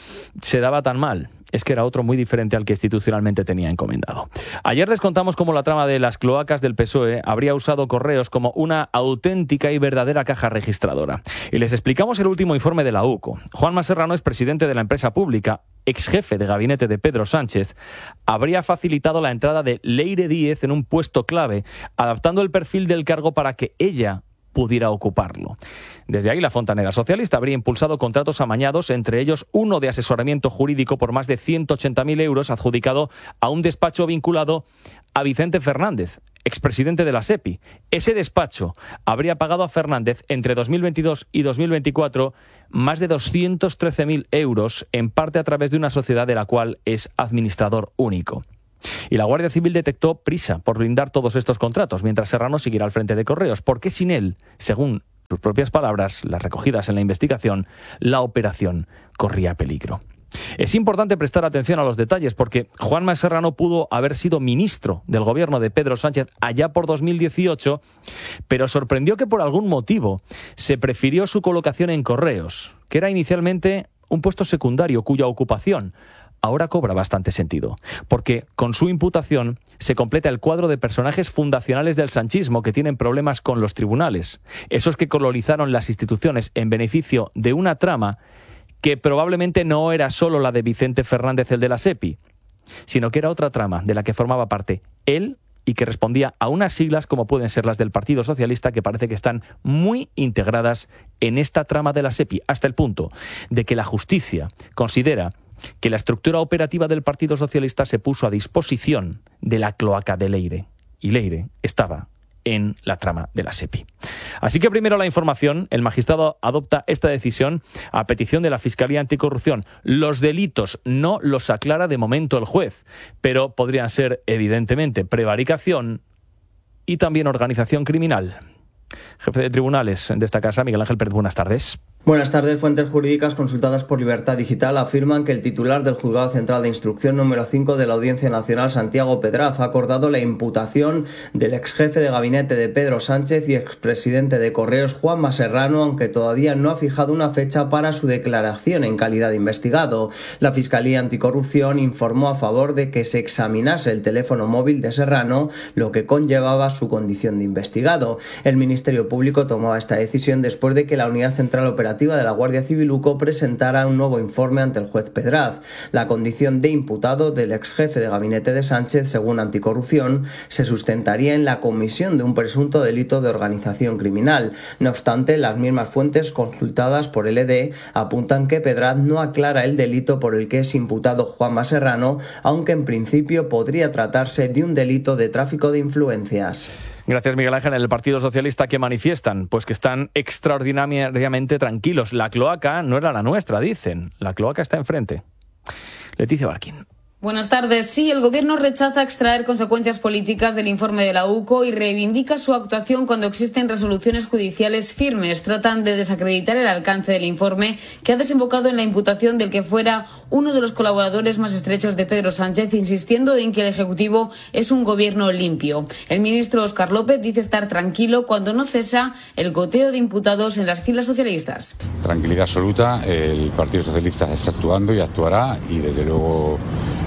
se daba tan mal. Es que era otro muy diferente al que institucionalmente tenía encomendado. Ayer les contamos cómo la trama de las cloacas del PSOE habría usado Correos como una auténtica y verdadera caja registradora. Y les explicamos el último informe de la UCO. Juanma Serrano es presidente de la empresa pública, ex jefe de gabinete de Pedro Sánchez, habría facilitado la entrada de Leire Díez en un puesto clave, adaptando el perfil del cargo para que ella pudiera ocuparlo. Desde ahí, la fontanera socialista habría impulsado contratos amañados, entre ellos uno de asesoramiento jurídico por más de 180.000 euros adjudicado a un despacho vinculado a Vicente Fernández, expresidente de la SEPI. Ese despacho habría pagado a Fernández entre 2022 y 2024 más de 213.000 euros, en parte a través de una sociedad de la cual es administrador único. Y la Guardia Civil detectó prisa por blindar todos estos contratos, mientras Serrano seguirá al frente de Correos, porque sin él, según sus propias palabras, las recogidas en la investigación, la operación corría peligro. Es importante prestar atención a los detalles porque Juanma Serrano pudo haber sido ministro del gobierno de Pedro Sánchez allá por 2018, pero sorprendió que por algún motivo se prefirió su colocación en Correos, que era inicialmente un puesto secundario cuya ocupación ahora cobra bastante sentido, porque con su imputación se completa el cuadro de personajes fundacionales del sanchismo que tienen problemas con los tribunales, esos que colonizaron las instituciones en beneficio de una trama que probablemente no era solo la de Vicente Fernández, el de la SEPI, sino que era otra trama de la que formaba parte él y que respondía a unas siglas como pueden ser las del Partido Socialista, que parece que están muy integradas en esta trama de la SEPI, hasta el punto de que la justicia considera que la estructura operativa del Partido Socialista se puso a disposición de la cloaca de Leire, y Leire estaba en la trama de la SEPI. Así que primero la información, el magistrado adopta esta decisión a petición de la Fiscalía Anticorrupción. Los delitos no los aclara de momento el juez, pero podrían ser evidentemente prevaricación y también organización criminal. Jefe de tribunales de esta casa, Miguel Ángel Pérez, buenas tardes. Buenas tardes. Fuentes jurídicas consultadas por Libertad Digital afirman que el titular del Juzgado Central de Instrucción número 5 de la Audiencia Nacional, Santiago Pedraz, ha acordado la imputación del exjefe de gabinete de Pedro Sánchez y expresidente de Correos, Juanma Serrano, aunque todavía no ha fijado una fecha para su declaración en calidad de investigado. La Fiscalía Anticorrupción informó a favor de que se examinase el teléfono móvil de Serrano, lo que conllevaba su condición de investigado. El Ministerio Público tomó esta decisión después de que la Unidad Central Operativa de la Guardia Civil UCO presentara un nuevo informe ante el juez Pedraz. La condición de imputado del exjefe de gabinete de Sánchez, según Anticorrupción, se sustentaría en la comisión de un presunto delito de organización criminal. No obstante, las mismas fuentes consultadas por el ED apuntan que Pedraz no aclara el delito por el que es imputado Juanma Serrano, aunque en principio podría tratarse de un delito de tráfico de influencias. Gracias, Miguel Ángel. En el Partido Socialista, ¿qué manifiestan? Pues que están extraordinariamente tranquilos. La cloaca no era la nuestra, dicen. La cloaca está enfrente. Leticia Barquín. Buenas tardes. Sí, el Gobierno rechaza extraer consecuencias políticas del informe de la UCO y reivindica su actuación cuando existen resoluciones judiciales firmes. Tratan de desacreditar el alcance del informe, que ha desembocado en la imputación del que fuera uno de los colaboradores más estrechos de Pedro Sánchez, insistiendo en que el Ejecutivo es un gobierno limpio. El ministro Óscar López dice estar tranquilo cuando no cesa el goteo de imputados en las filas socialistas. Tranquilidad absoluta. El Partido Socialista está actuando y actuará, y desde luego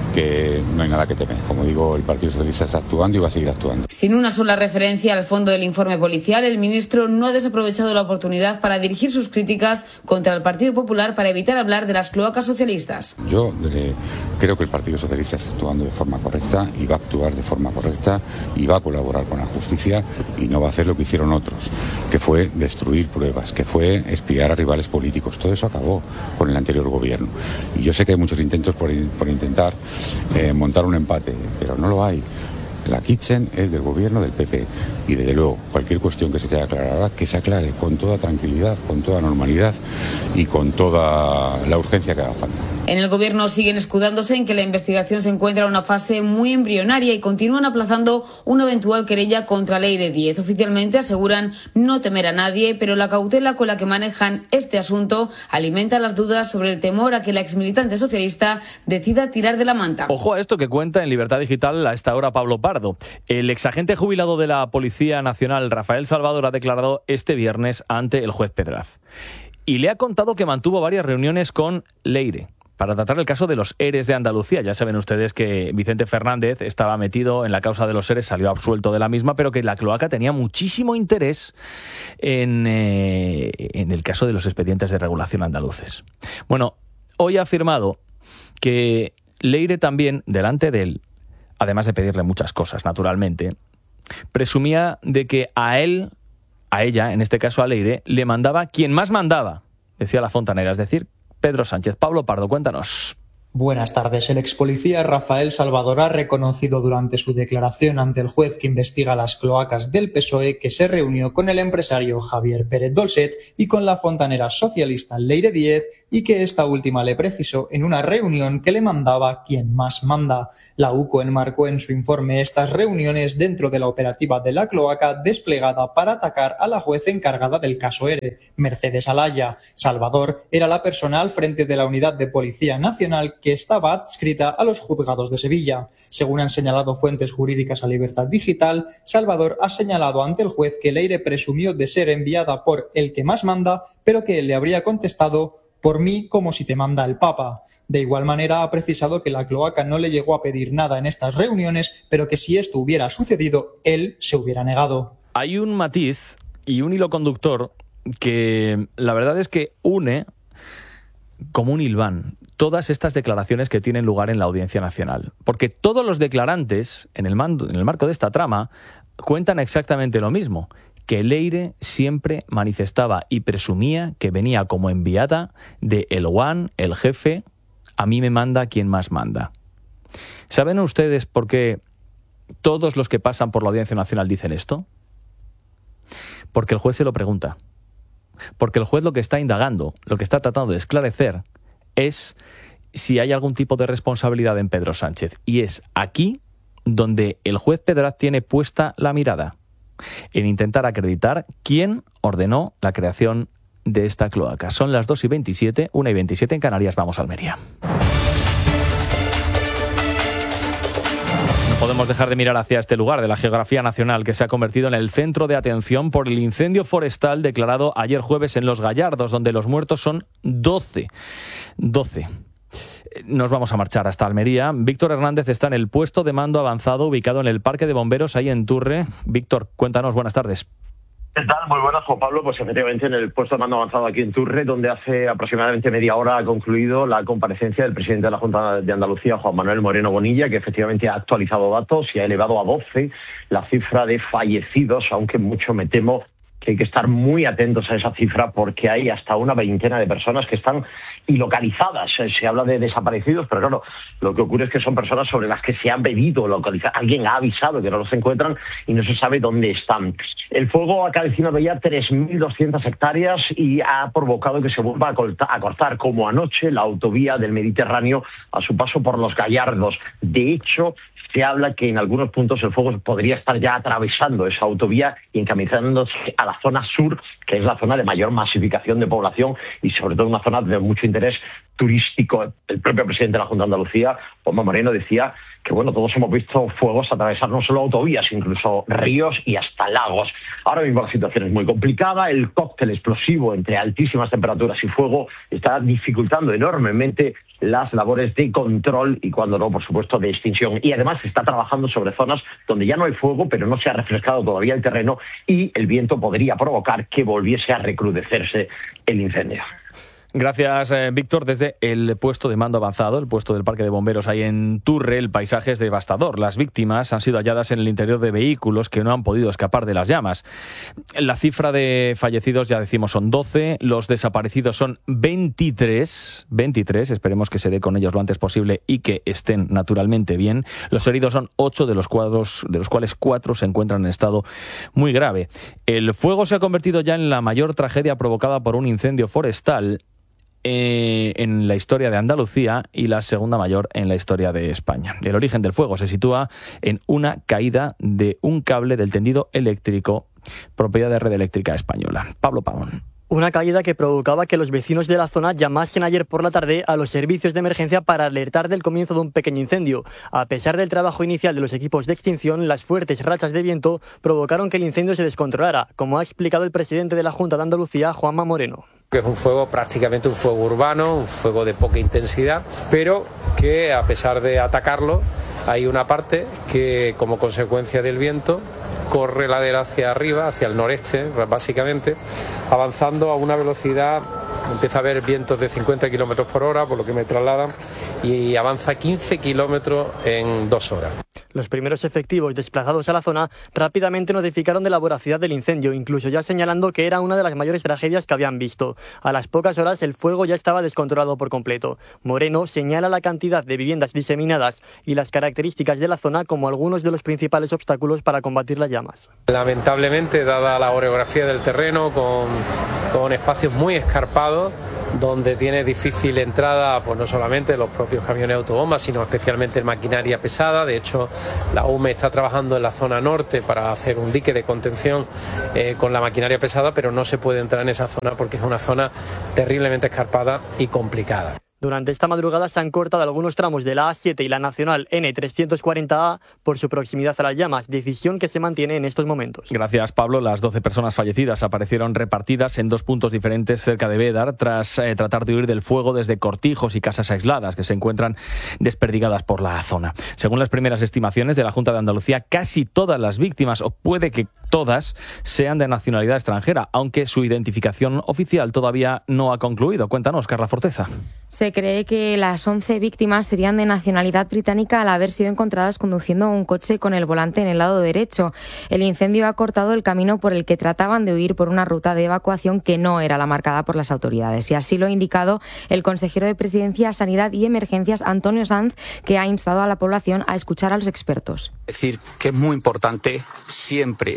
que no hay nada que temer. Como digo, el Partido Socialista está actuando y va a seguir actuando. Sin una sola referencia al fondo del informe policial, el ministro no ha desaprovechado la oportunidad para dirigir sus críticas contra el Partido Popular para evitar hablar de las cloacas socialistas. Yo creo que el Partido Socialista está actuando de forma correcta y va a actuar de forma correcta y va a colaborar con la justicia y no va a hacer lo que hicieron otros, que fue destruir pruebas, que fue espiar a rivales políticos. Todo eso acabó con el anterior gobierno. Y yo sé que hay muchos intentos por intentar montar un empate, pero no lo hay. La Kitchen es del gobierno del PP y desde luego cualquier cuestión que se quiera aclarar, que se aclare con toda tranquilidad, con toda normalidad y con toda la urgencia que haga falta. En el gobierno siguen escudándose en que la investigación se encuentra en una fase muy embrionaria y continúan aplazando una eventual querella contra Leire Díez. Oficialmente aseguran no temer a nadie, pero la cautela con la que manejan este asunto alimenta las dudas sobre el temor a que la exmilitante socialista decida tirar de la manta. Ojo a esto que cuenta en Libertad Digital a esta hora Pablo Pardo. El exagente jubilado de la Policía Nacional, Rafael Salvador, ha declarado este viernes ante el juez Pedraz. Y le ha contado que mantuvo varias reuniones con Leire para tratar el caso de los ERES de Andalucía. Ya saben ustedes que Vicente Fernández estaba metido en la causa de los ERES, salió absuelto de la misma, pero que la cloaca tenía muchísimo interés en el caso de los expedientes de regulación andaluces. Bueno, hoy ha afirmado que Leire también, delante de él, además de pedirle muchas cosas, naturalmente, presumía de que a ella, en este caso a Leire, le mandaba quien más mandaba, decía la fontanera, es decir, Pedro Sánchez. Pablo Pardo, cuéntanos. Buenas tardes. El expolicía Rafael Salvador ha reconocido durante su declaración ante el juez que investiga las cloacas del PSOE que se reunió con el empresario Javier Pérez Dolcet y con la fontanera socialista Leire Díez y que esta última le precisó en una reunión que le mandaba quien más manda. La UCO enmarcó en su informe estas reuniones dentro de la operativa de la cloaca desplegada para atacar a la juez encargada del caso ERE, Mercedes Alaya. Salvador era la persona al frente de la Unidad de Policía Nacional que estaba adscrita a los juzgados de Sevilla. Según han señalado fuentes jurídicas a Libertad Digital, Salvador ha señalado ante el juez que Leire presumió de ser enviada por el que más manda, pero que él le habría contestado: por mí como si te manda el Papa. De igual manera ha precisado que la cloaca no le llegó a pedir nada en estas reuniones, pero que si esto hubiera sucedido, él se hubiera negado. Hay un matiz y un hilo conductor que la verdad es que une como un hilván todas estas declaraciones que tienen lugar en la Audiencia Nacional. Porque todos los declarantes, en el marco de esta trama, cuentan exactamente lo mismo, que Leire siempre manifestaba y presumía que venía como enviada de el One, el jefe, a mí me manda quien más manda. ¿Saben ustedes por qué todos los que pasan por la Audiencia Nacional dicen esto? Porque el juez se lo pregunta. Porque el juez lo que está indagando, lo que está tratando de esclarecer, es si hay algún tipo de responsabilidad en Pedro Sánchez. Y es aquí donde el juez Pedraz tiene puesta la mirada, en intentar acreditar quién ordenó la creación de esta cloaca. Son las 2:27, 1:27 en Canarias. Vamos a Almería. Podemos dejar de mirar hacia este lugar de la geografía nacional que se ha convertido en el centro de atención por el incendio forestal declarado ayer jueves en Los Gallardos, donde los muertos son 12. Nos vamos a marchar hasta Almería. Víctor Hernández está en el puesto de mando avanzado ubicado en el Parque de Bomberos, ahí en Turre. Víctor, cuéntanos, buenas tardes. ¿Qué tal? Muy buenas, Juan Pablo. Pues efectivamente en el puesto de mando avanzado aquí en Turre, donde hace aproximadamente media hora ha concluido la comparecencia del presidente de la Junta de Andalucía, Juan Manuel Moreno Bonilla, que efectivamente ha actualizado datos y ha elevado a 12 la cifra de fallecidos, aunque mucho me temo que hay que estar muy atentos a esa cifra porque hay hasta una veintena de personas que están ilocalizadas. Se habla de desaparecidos, pero claro, lo que ocurre es que son personas sobre las que se han pedido localizar. Alguien ha avisado que no los encuentran y no se sabe dónde están. El fuego ha calcinado ya 3.200 hectáreas y ha provocado que se vuelva a cortar, como anoche, la autovía del Mediterráneo a su paso por Los Gallardos. De hecho, se habla que en algunos puntos el fuego podría estar ya atravesando esa autovía y encaminándose a la zona sur, que es la zona de mayor masificación de población y sobre todo una zona de mucho interés turístico. El propio presidente de la Junta de Andalucía, Juanma Moreno, decía que bueno, todos hemos visto fuegos atravesar no solo autovías, incluso ríos y hasta lagos. Ahora mismo la situación es muy complicada, el cóctel explosivo entre altísimas temperaturas y fuego está dificultando enormemente las labores de control y, cuando no, por supuesto, de extinción. Y además se está trabajando sobre zonas donde ya no hay fuego, pero no se ha refrescado todavía el terreno y el viento podría provocar que volviese a recrudecerse el incendio. Gracias, Víctor. Desde el puesto de mando avanzado, el puesto del Parque de Bomberos ahí en Turre, el paisaje es devastador. Las víctimas han sido halladas en el interior de vehículos que no han podido escapar de las llamas. La cifra de fallecidos, ya decimos, son 12. Los desaparecidos son 23. Esperemos que se dé con ellos lo antes posible y que estén naturalmente bien. Los heridos son 8, de los cuales 4 se encuentran en estado muy grave. El fuego se ha convertido ya en la mayor tragedia provocada por un incendio forestal en la historia de Andalucía y la segunda mayor en la historia de España. El origen del fuego se sitúa en una caída de un cable del tendido eléctrico, propiedad de Red Eléctrica Española. Pablo Pavón. Una caída que provocaba que los vecinos de la zona llamasen ayer por la tarde a los servicios de emergencia para alertar del comienzo de un pequeño incendio. A pesar del trabajo inicial de los equipos de extinción, las fuertes rachas de viento provocaron que el incendio se descontrolara, como ha explicado el presidente de la Junta de Andalucía, Juanma Moreno. Que es un fuego prácticamente un fuego urbano, un fuego de poca intensidad, pero que a pesar de atacarlo, hay una parte que, como consecuencia del viento, corre ladera hacia arriba, hacia el noreste, básicamente, avanzando a una velocidad, empieza a haber vientos de 50 kilómetros por hora, por lo que me trasladan, y avanza 15 kilómetros en 2 horas. Los primeros efectivos desplazados a la zona rápidamente notificaron de la voracidad del incendio, incluso ya señalando que era una de las mayores tragedias que habían visto. A las pocas horas el fuego ya estaba descontrolado por completo. Moreno señala la cantidad de viviendas diseminadas y las características de la zona como algunos de los principales obstáculos para combatir las llamas. Lamentablemente, dada la orografía del terreno, con espacios muy escarpados, donde tiene difícil entrada, pues no solamente los propios camiones autobombas, sino especialmente maquinaria pesada. De hecho, la UME está trabajando en la zona norte para hacer un dique de contención con la maquinaria pesada, pero no se puede entrar en esa zona porque es una zona terriblemente escarpada y complicada. Durante esta madrugada se han cortado algunos tramos de la A7 y la Nacional N340A por su proximidad a las llamas, decisión que se mantiene en estos momentos. Gracias, Pablo. Las 12 personas fallecidas aparecieron repartidas en 2 puntos diferentes cerca de Bédar tras tratar de huir del fuego desde cortijos y casas aisladas que se encuentran desperdigadas por la zona. Según las primeras estimaciones de la Junta de Andalucía, casi todas las víctimas, o puede que todas, sean de nacionalidad extranjera, aunque su identificación oficial todavía no ha concluido. Cuéntanos, Carla Forteza. Se cree que las 11 víctimas serían de nacionalidad británica al haber sido encontradas conduciendo un coche con el volante en el lado derecho. El incendio ha cortado el camino por el que trataban de huir por una ruta de evacuación que no era la marcada por las autoridades. Y así lo ha indicado el consejero de Presidencia, Sanidad y Emergencias, Antonio Sanz, que ha instado a la población a escuchar a los expertos. Es decir, que es muy importante siempre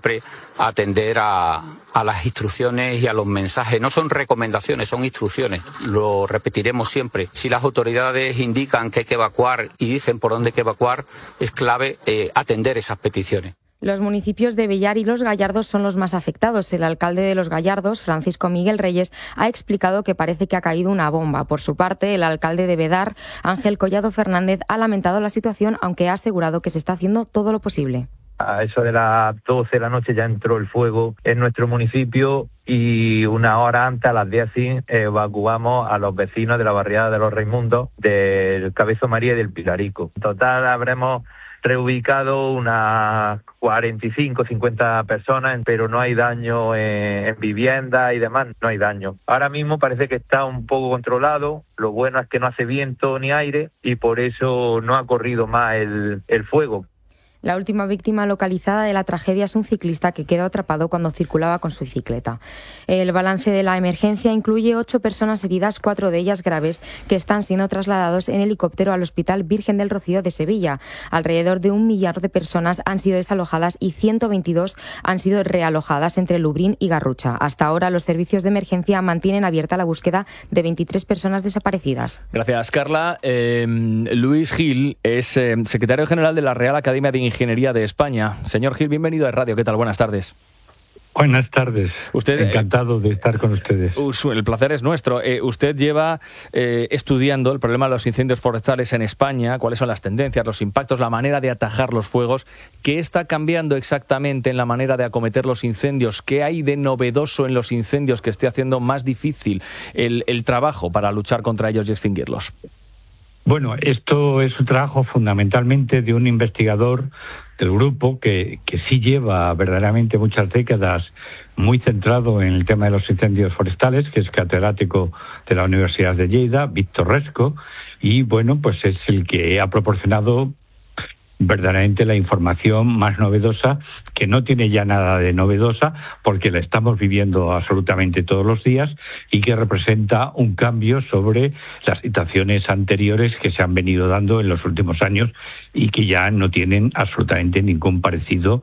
atender a las instrucciones y a los mensajes. No son recomendaciones, son instrucciones. Lo repetiremos siempre. Si las autoridades indican que hay que evacuar y dicen por dónde hay que evacuar, es clave atender esas peticiones. Los municipios de Bellar y Los Gallardos son los más afectados. El alcalde de Los Gallardos, Francisco Miguel Reyes, ha explicado que parece que ha caído una bomba. Por su parte, el alcalde de Bédar, Ángel Collado Fernández, ha lamentado la situación, aunque ha asegurado que se está haciendo todo lo posible. A eso de las 12 de la noche ya entró el fuego en nuestro municipio y una hora antes, a las 10, evacuamos a los vecinos de la barriada de los Raimundos, del Cabezo María y del Pilarico. En total habremos reubicado unas 45, 50 personas, pero no hay daño en viviendas y demás, no hay daño. Ahora mismo parece que está un poco controlado, lo bueno es que no hace viento ni aire y por eso no ha corrido más el fuego. La última víctima localizada de la tragedia es un ciclista que quedó atrapado cuando circulaba con su bicicleta. El balance de la emergencia incluye 8 personas heridas, 4 de ellas graves, que están siendo trasladados en helicóptero al Hospital Virgen del Rocío de Sevilla. Alrededor de 1 millar de personas han sido desalojadas y 122 han sido realojadas entre Lubrín y Garrucha. Hasta ahora los servicios de emergencia mantienen abierta la búsqueda de 23 personas desaparecidas. Gracias, Carla. Luis Gil es secretario general de la Real Academia de Ingeniería de España. Señor Gil, bienvenido a Radio. ¿Qué tal? Buenas tardes. Buenas tardes. Encantado de estar con ustedes. El placer es nuestro. Usted lleva estudiando el problema de los incendios forestales en España, cuáles son las tendencias, los impactos, la manera de atajar los fuegos. ¿Qué está cambiando exactamente en la manera de acometer los incendios? ¿Qué hay de novedoso en los incendios que esté haciendo más difícil el trabajo para luchar contra ellos y extinguirlos? Bueno, esto es un trabajo fundamentalmente de un investigador del grupo que sí lleva verdaderamente muchas décadas muy centrado en el tema de los incendios forestales, que es catedrático de la Universidad de Lleida, Víctor Resco, y bueno, pues es el que ha proporcionado verdaderamente la información más novedosa, que no tiene ya nada de novedosa porque la estamos viviendo absolutamente todos los días y que representa un cambio sobre las situaciones anteriores que se han venido dando en los últimos años y que ya no tienen absolutamente ningún parecido.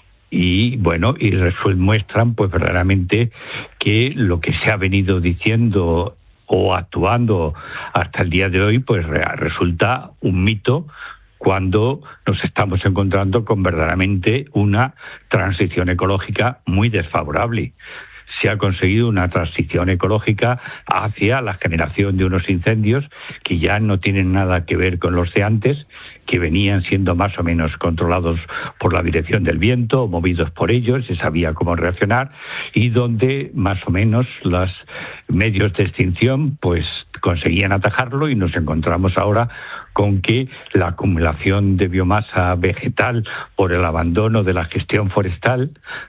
Y bueno, y muestran pues verdaderamente que lo que se ha venido diciendo o actuando hasta el día de hoy pues resulta un mito, cuando nos estamos encontrando con verdaderamente una transición ecológica muy desfavorable. Se ha conseguido una transición ecológica hacia la generación de unos incendios que ya no tienen nada que ver con los de antes, que venían siendo más o menos controlados por la dirección del viento, movidos por ellos, se sabía cómo reaccionar, y donde más o menos los medios de extinción pues conseguían atajarlo, y nos encontramos ahora con que la acumulación de biomasa vegetal por el abandono de la gestión forestal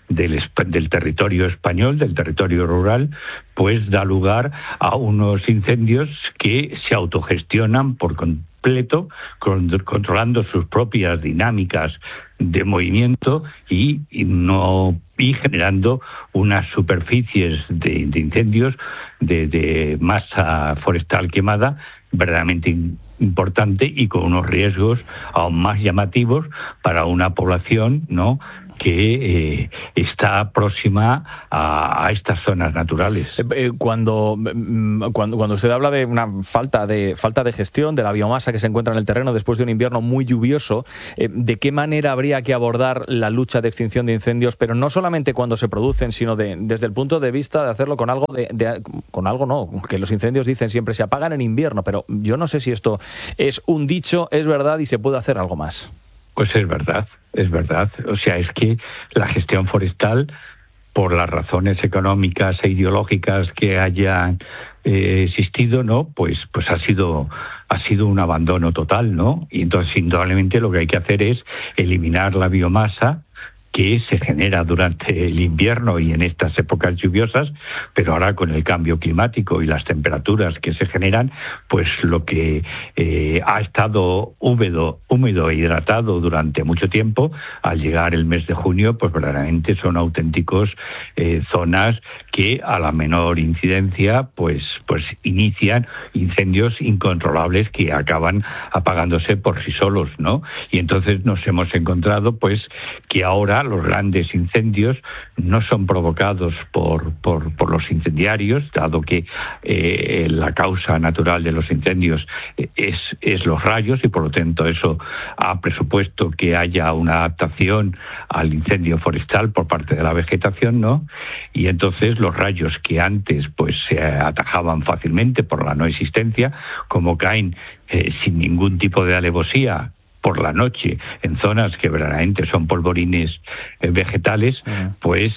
del territorio español, del territorio rural, pues da lugar a unos incendios que se autogestionan por completo, controlando sus propias dinámicas de movimiento y generando unas superficies de incendios de masa forestal quemada verdaderamente importante y con unos riesgos aún más llamativos para una población, ¿no?, que está próxima a estas zonas naturales. Cuando usted habla de una falta de gestión de la biomasa que se encuentra en el terreno después de un invierno muy lluvioso, ¿de qué manera habría que abordar la lucha de extinción de incendios, pero no solamente cuando se producen, sino desde el punto de vista de hacerlo con algo que los incendios dicen siempre se apagan en invierno, pero yo no sé si esto es un dicho, es verdad y se puede hacer algo más? Pues es verdad. O sea, es que la gestión forestal, por las razones económicas e ideológicas que hayan existido, ¿no? Pues ha sido un abandono total, ¿no? Y entonces, indudablemente, lo que hay que hacer es eliminar la biomasa que se genera durante el invierno y en estas épocas lluviosas, pero ahora con el cambio climático y las temperaturas que se generan, pues lo que ha estado húmedo e hidratado durante mucho tiempo, al llegar el mes de junio, pues verdaderamente son auténticos zonas que a la menor incidencia pues inician incendios incontrolables que acaban apagándose por sí solos, ¿no? Y entonces nos hemos encontrado pues que ahora los grandes incendios no son provocados por los incendiarios, dado que la causa natural de los incendios es los rayos, y por lo tanto eso ha presupuesto que haya una adaptación al incendio forestal por parte de la vegetación, ¿no? Y entonces los rayos que antes pues se atajaban fácilmente por la no existencia, como caen sin ningún tipo de alevosía por la noche en zonas que verdaderamente son polvorines vegetales, pues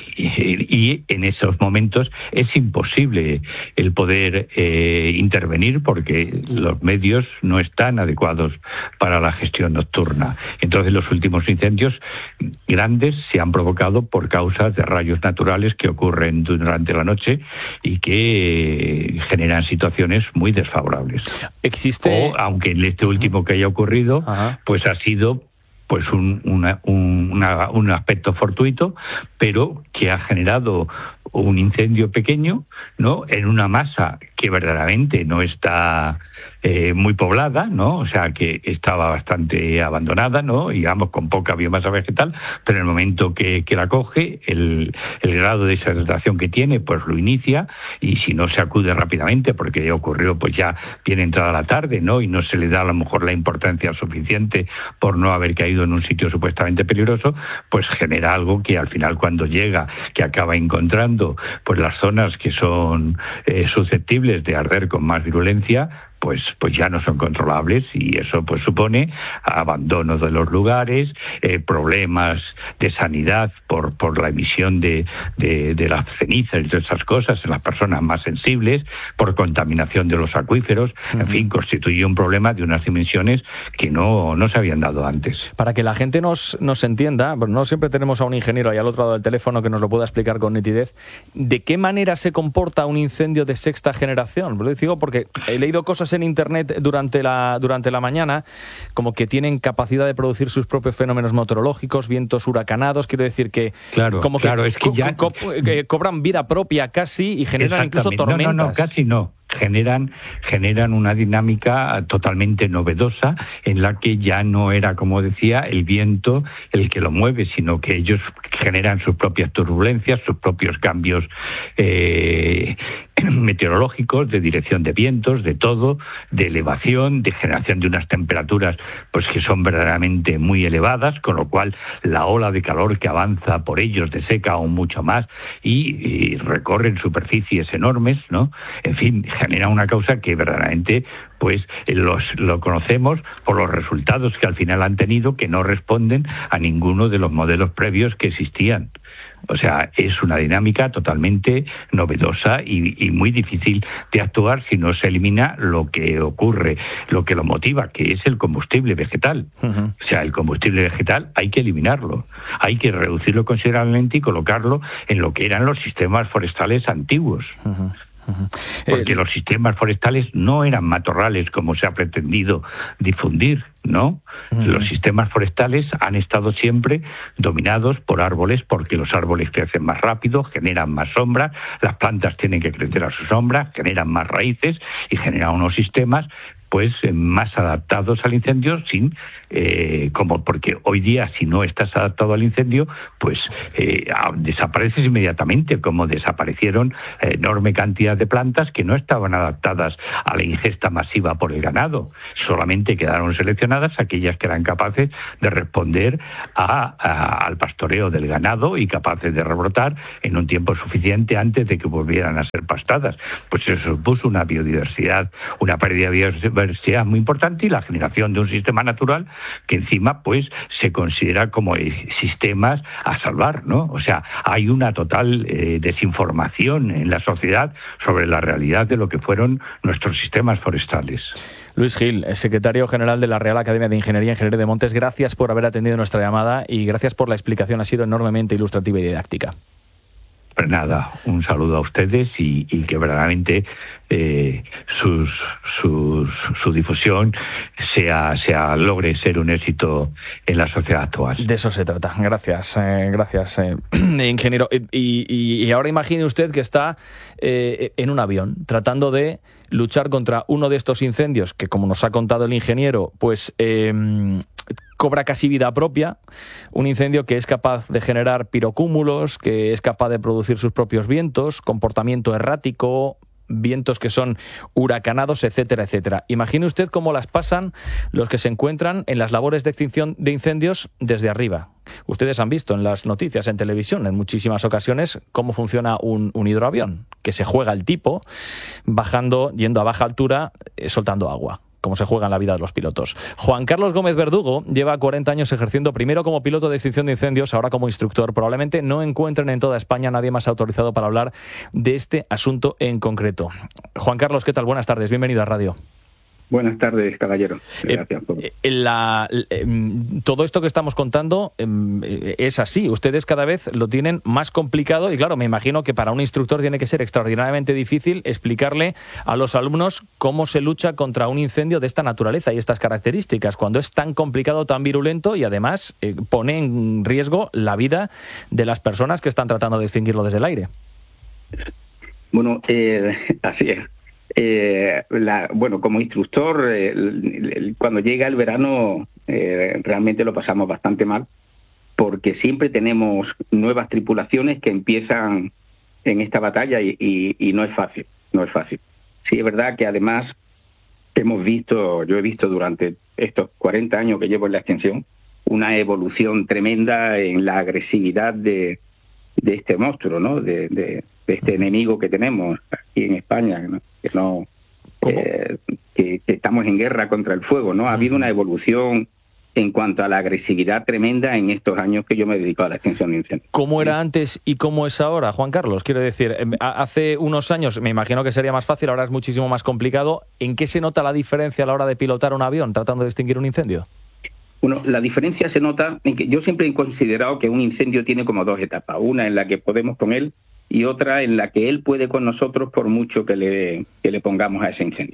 y en esos momentos es imposible el poder intervenir porque los medios no están adecuados para la gestión nocturna. Entonces los últimos incendios grandes se han provocado por causas de rayos naturales que ocurren durante la noche y que generan situaciones muy desfavorables. Existe, aunque en este último que haya ocurrido, pues ha sido pues un aspecto fortuito, pero que ha generado un incendio pequeño, ¿no?, en una masa que verdaderamente no está muy poblada, ¿no? O sea, que estaba bastante abandonada, ¿no?, digamos, con poca biomasa vegetal, pero en el momento que la coge, el grado de deshidratación que tiene, pues lo inicia, y si no se acude rápidamente, porque ocurrió pues ya bien entrada la tarde, ¿no?, y no se le da a lo mejor la importancia suficiente por no haber caído en un sitio supuestamente peligroso, pues genera algo que al final, cuando llega, que acaba encontrando pues las zonas que son susceptibles de arder con más virulencia, pues ya no son controlables, y eso pues supone abandono de los lugares, problemas de sanidad por la emisión de las cenizas y todas esas cosas en las personas más sensibles, por contaminación de los acuíferos. En fin, constituye un problema de unas dimensiones que no se habían dado antes. Para que la gente nos entienda, pues no siempre tenemos a un ingeniero ahí al otro lado del teléfono que nos lo pueda explicar con nitidez, ¿de qué manera se comporta un incendio de sexta generación? Lo digo porque he leído cosas en internet durante la mañana, como que tienen capacidad de producir sus propios fenómenos meteorológicos, vientos huracanados, quiero decir que cobran vida propia casi y generan incluso tormentas. No, casi no. Generan una dinámica totalmente novedosa, en la que ya no era, como decía, el viento el que lo mueve, sino que ellos generan sus propias turbulencias, sus propios cambios meteorológicos, de dirección de vientos, de todo, de elevación, de generación de unas temperaturas pues que son verdaderamente muy elevadas, con lo cual la ola de calor que avanza por ellos deseca aún mucho más y recorren superficies enormes, ¿no? En fin, genera una causa que verdaderamente pues lo conocemos por los resultados que al final han tenido, que no responden a ninguno de los modelos previos que existían. O sea, es una dinámica totalmente novedosa y muy difícil de actuar si no se elimina lo que ocurre, lo que lo motiva, que es el combustible vegetal. O sea, el combustible vegetal hay que eliminarlo, hay que reducirlo considerablemente y colocarlo en lo que eran los sistemas forestales antiguos. Porque los sistemas forestales no eran matorrales como se ha pretendido difundir, ¿no? Los sistemas forestales han estado siempre dominados por árboles, porque los árboles crecen más rápido, generan más sombra, las plantas tienen que crecer a su sombra, generan más raíces y generan unos sistemas pues más adaptados al incendio, porque hoy día, si no estás adaptado al incendio, pues desapareces inmediatamente, como desaparecieron enorme cantidad de plantas que no estaban adaptadas a la ingesta masiva por el ganado. Solamente quedaron seleccionadas aquellas que eran capaces de responder al pastoreo del ganado y capaces de rebrotar en un tiempo suficiente antes de que volvieran a ser pastadas. Pues eso supuso una biodiversidad, una pérdida de biodiversidad muy importante, y la generación de un sistema natural que encima pues se considera como sistemas a salvar, ¿no? O sea, hay una total desinformación en la sociedad sobre la realidad de lo que fueron nuestros sistemas forestales. Luis Gil, secretario general de la Real Academia de Ingeniería de Montes, gracias por haber atendido nuestra llamada y gracias por la explicación, ha sido enormemente ilustrativa y didáctica. Pues nada, un saludo a ustedes y que verdaderamente su difusión logre ser un éxito en la sociedad actual. De eso se trata. Gracias, ingeniero. Y ahora imagine usted que está en un avión tratando de luchar contra uno de estos incendios que, como nos ha contado el ingeniero, pues cobra casi vida propia, un incendio que es capaz de generar pirocúmulos, que es capaz de producir sus propios vientos, comportamiento errático, vientos que son huracanados, etcétera, etcétera. Imagine usted cómo las pasan los que se encuentran en las labores de extinción de incendios desde arriba. Ustedes han visto en las noticias, en televisión, en muchísimas ocasiones, cómo funciona un hidroavión, que se juega el tipo, bajando, yendo a baja altura, soltando agua, como se juega en la vida de los pilotos. Juan Carlos Gómez Verdugo lleva 40 años ejerciendo primero como piloto de extinción de incendios, ahora como instructor. Probablemente no encuentren en toda España nadie más autorizado para hablar de este asunto en concreto. Juan Carlos, ¿qué tal? Buenas tardes, bienvenido a Radio. Buenas tardes, caballero. Gracias por... todo esto que estamos contando es así. Ustedes cada vez lo tienen más complicado y, claro, me imagino que para un instructor tiene que ser extraordinariamente difícil explicarle a los alumnos cómo se lucha contra un incendio de esta naturaleza y estas características, cuando es tan complicado, tan virulento y, además, pone en riesgo la vida de las personas que están tratando de extinguirlo desde el aire. Bueno, así es. Bueno, como instructor, cuando llega el verano realmente lo pasamos bastante mal, porque siempre tenemos nuevas tripulaciones que empiezan en esta batalla y no es fácil, no es fácil. Sí, es verdad que además yo he visto durante estos 40 años que llevo en la extensión una evolución tremenda en la agresividad de este monstruo, ¿no? De este enemigo que tenemos aquí en España, ¿no? Que estamos en guerra contra el fuego, ¿no? Ha habido una evolución en cuanto a la agresividad tremenda en estos años que yo me he dedicado a la extinción de incendios. ¿Cómo era antes y cómo es ahora, Juan Carlos? Quiero decir, hace unos años me imagino que sería más fácil, ahora es muchísimo más complicado. ¿En qué se nota la diferencia a la hora de pilotar un avión tratando de extinguir un incendio? Bueno, la diferencia se nota en que yo siempre he considerado que un incendio tiene como dos etapas. Una en la que podemos con él y otra en la que él puede con nosotros por mucho que le pongamos a ese incendio.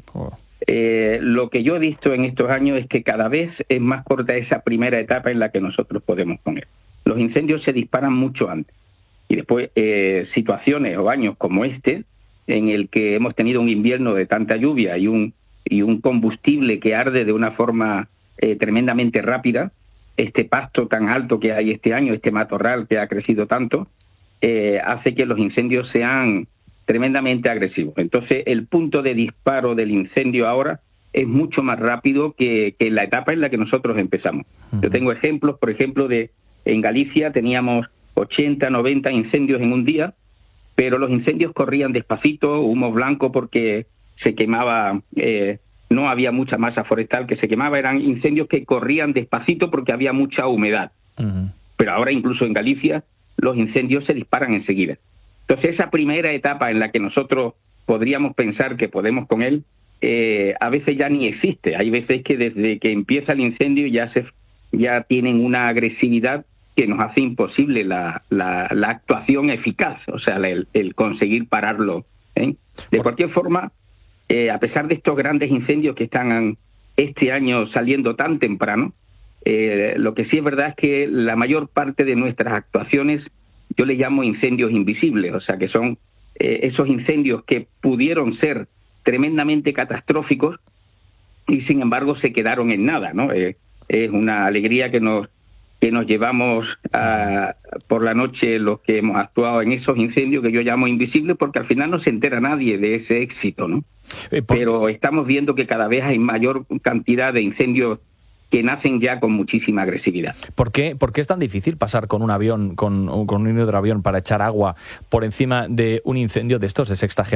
Lo que yo he visto en estos años es que cada vez es más corta esa primera etapa en la que nosotros podemos con él. Los incendios se disparan mucho antes. Y después situaciones o años como este, en el que hemos tenido un invierno de tanta lluvia y un combustible que arde de una forma tremendamente rápida, este pasto tan alto que hay este año, este matorral que ha crecido tanto, hace que los incendios sean tremendamente agresivos. Entonces, el punto de disparo del incendio ahora es mucho más rápido que la etapa en la que nosotros empezamos. Yo tengo ejemplos, por ejemplo, en Galicia teníamos 80, 90 incendios en un día, pero los incendios corrían despacito, humo blanco porque se quemaba, no había mucha masa forestal que se quemaba, eran incendios que corrían despacito porque había mucha humedad. Pero ahora incluso en Galicia los incendios se disparan enseguida. Entonces esa primera etapa en la que nosotros podríamos pensar que podemos con él, a veces ya ni existe. Hay veces que desde que empieza el incendio ya tienen una agresividad que nos hace imposible la actuación eficaz, o sea, el conseguir pararlo, ¿eh? De cualquier forma, a pesar de estos grandes incendios que están este año saliendo tan temprano, lo que sí es verdad es que la mayor parte de nuestras actuaciones yo les llamo incendios invisibles, o sea que son esos incendios que pudieron ser tremendamente catastróficos y sin embargo se quedaron en nada, ¿no? Es una alegría que nos llevamos por la noche los que hemos actuado en esos incendios que yo llamo invisibles, porque al final no se entera nadie de ese éxito, ¿no? Pero estamos viendo que cada vez hay mayor cantidad de incendios que nacen ya con muchísima agresividad. ¿Por qué es tan difícil pasar con un avión, con un hidroavión para echar agua por encima de un incendio de estos de sexta generación?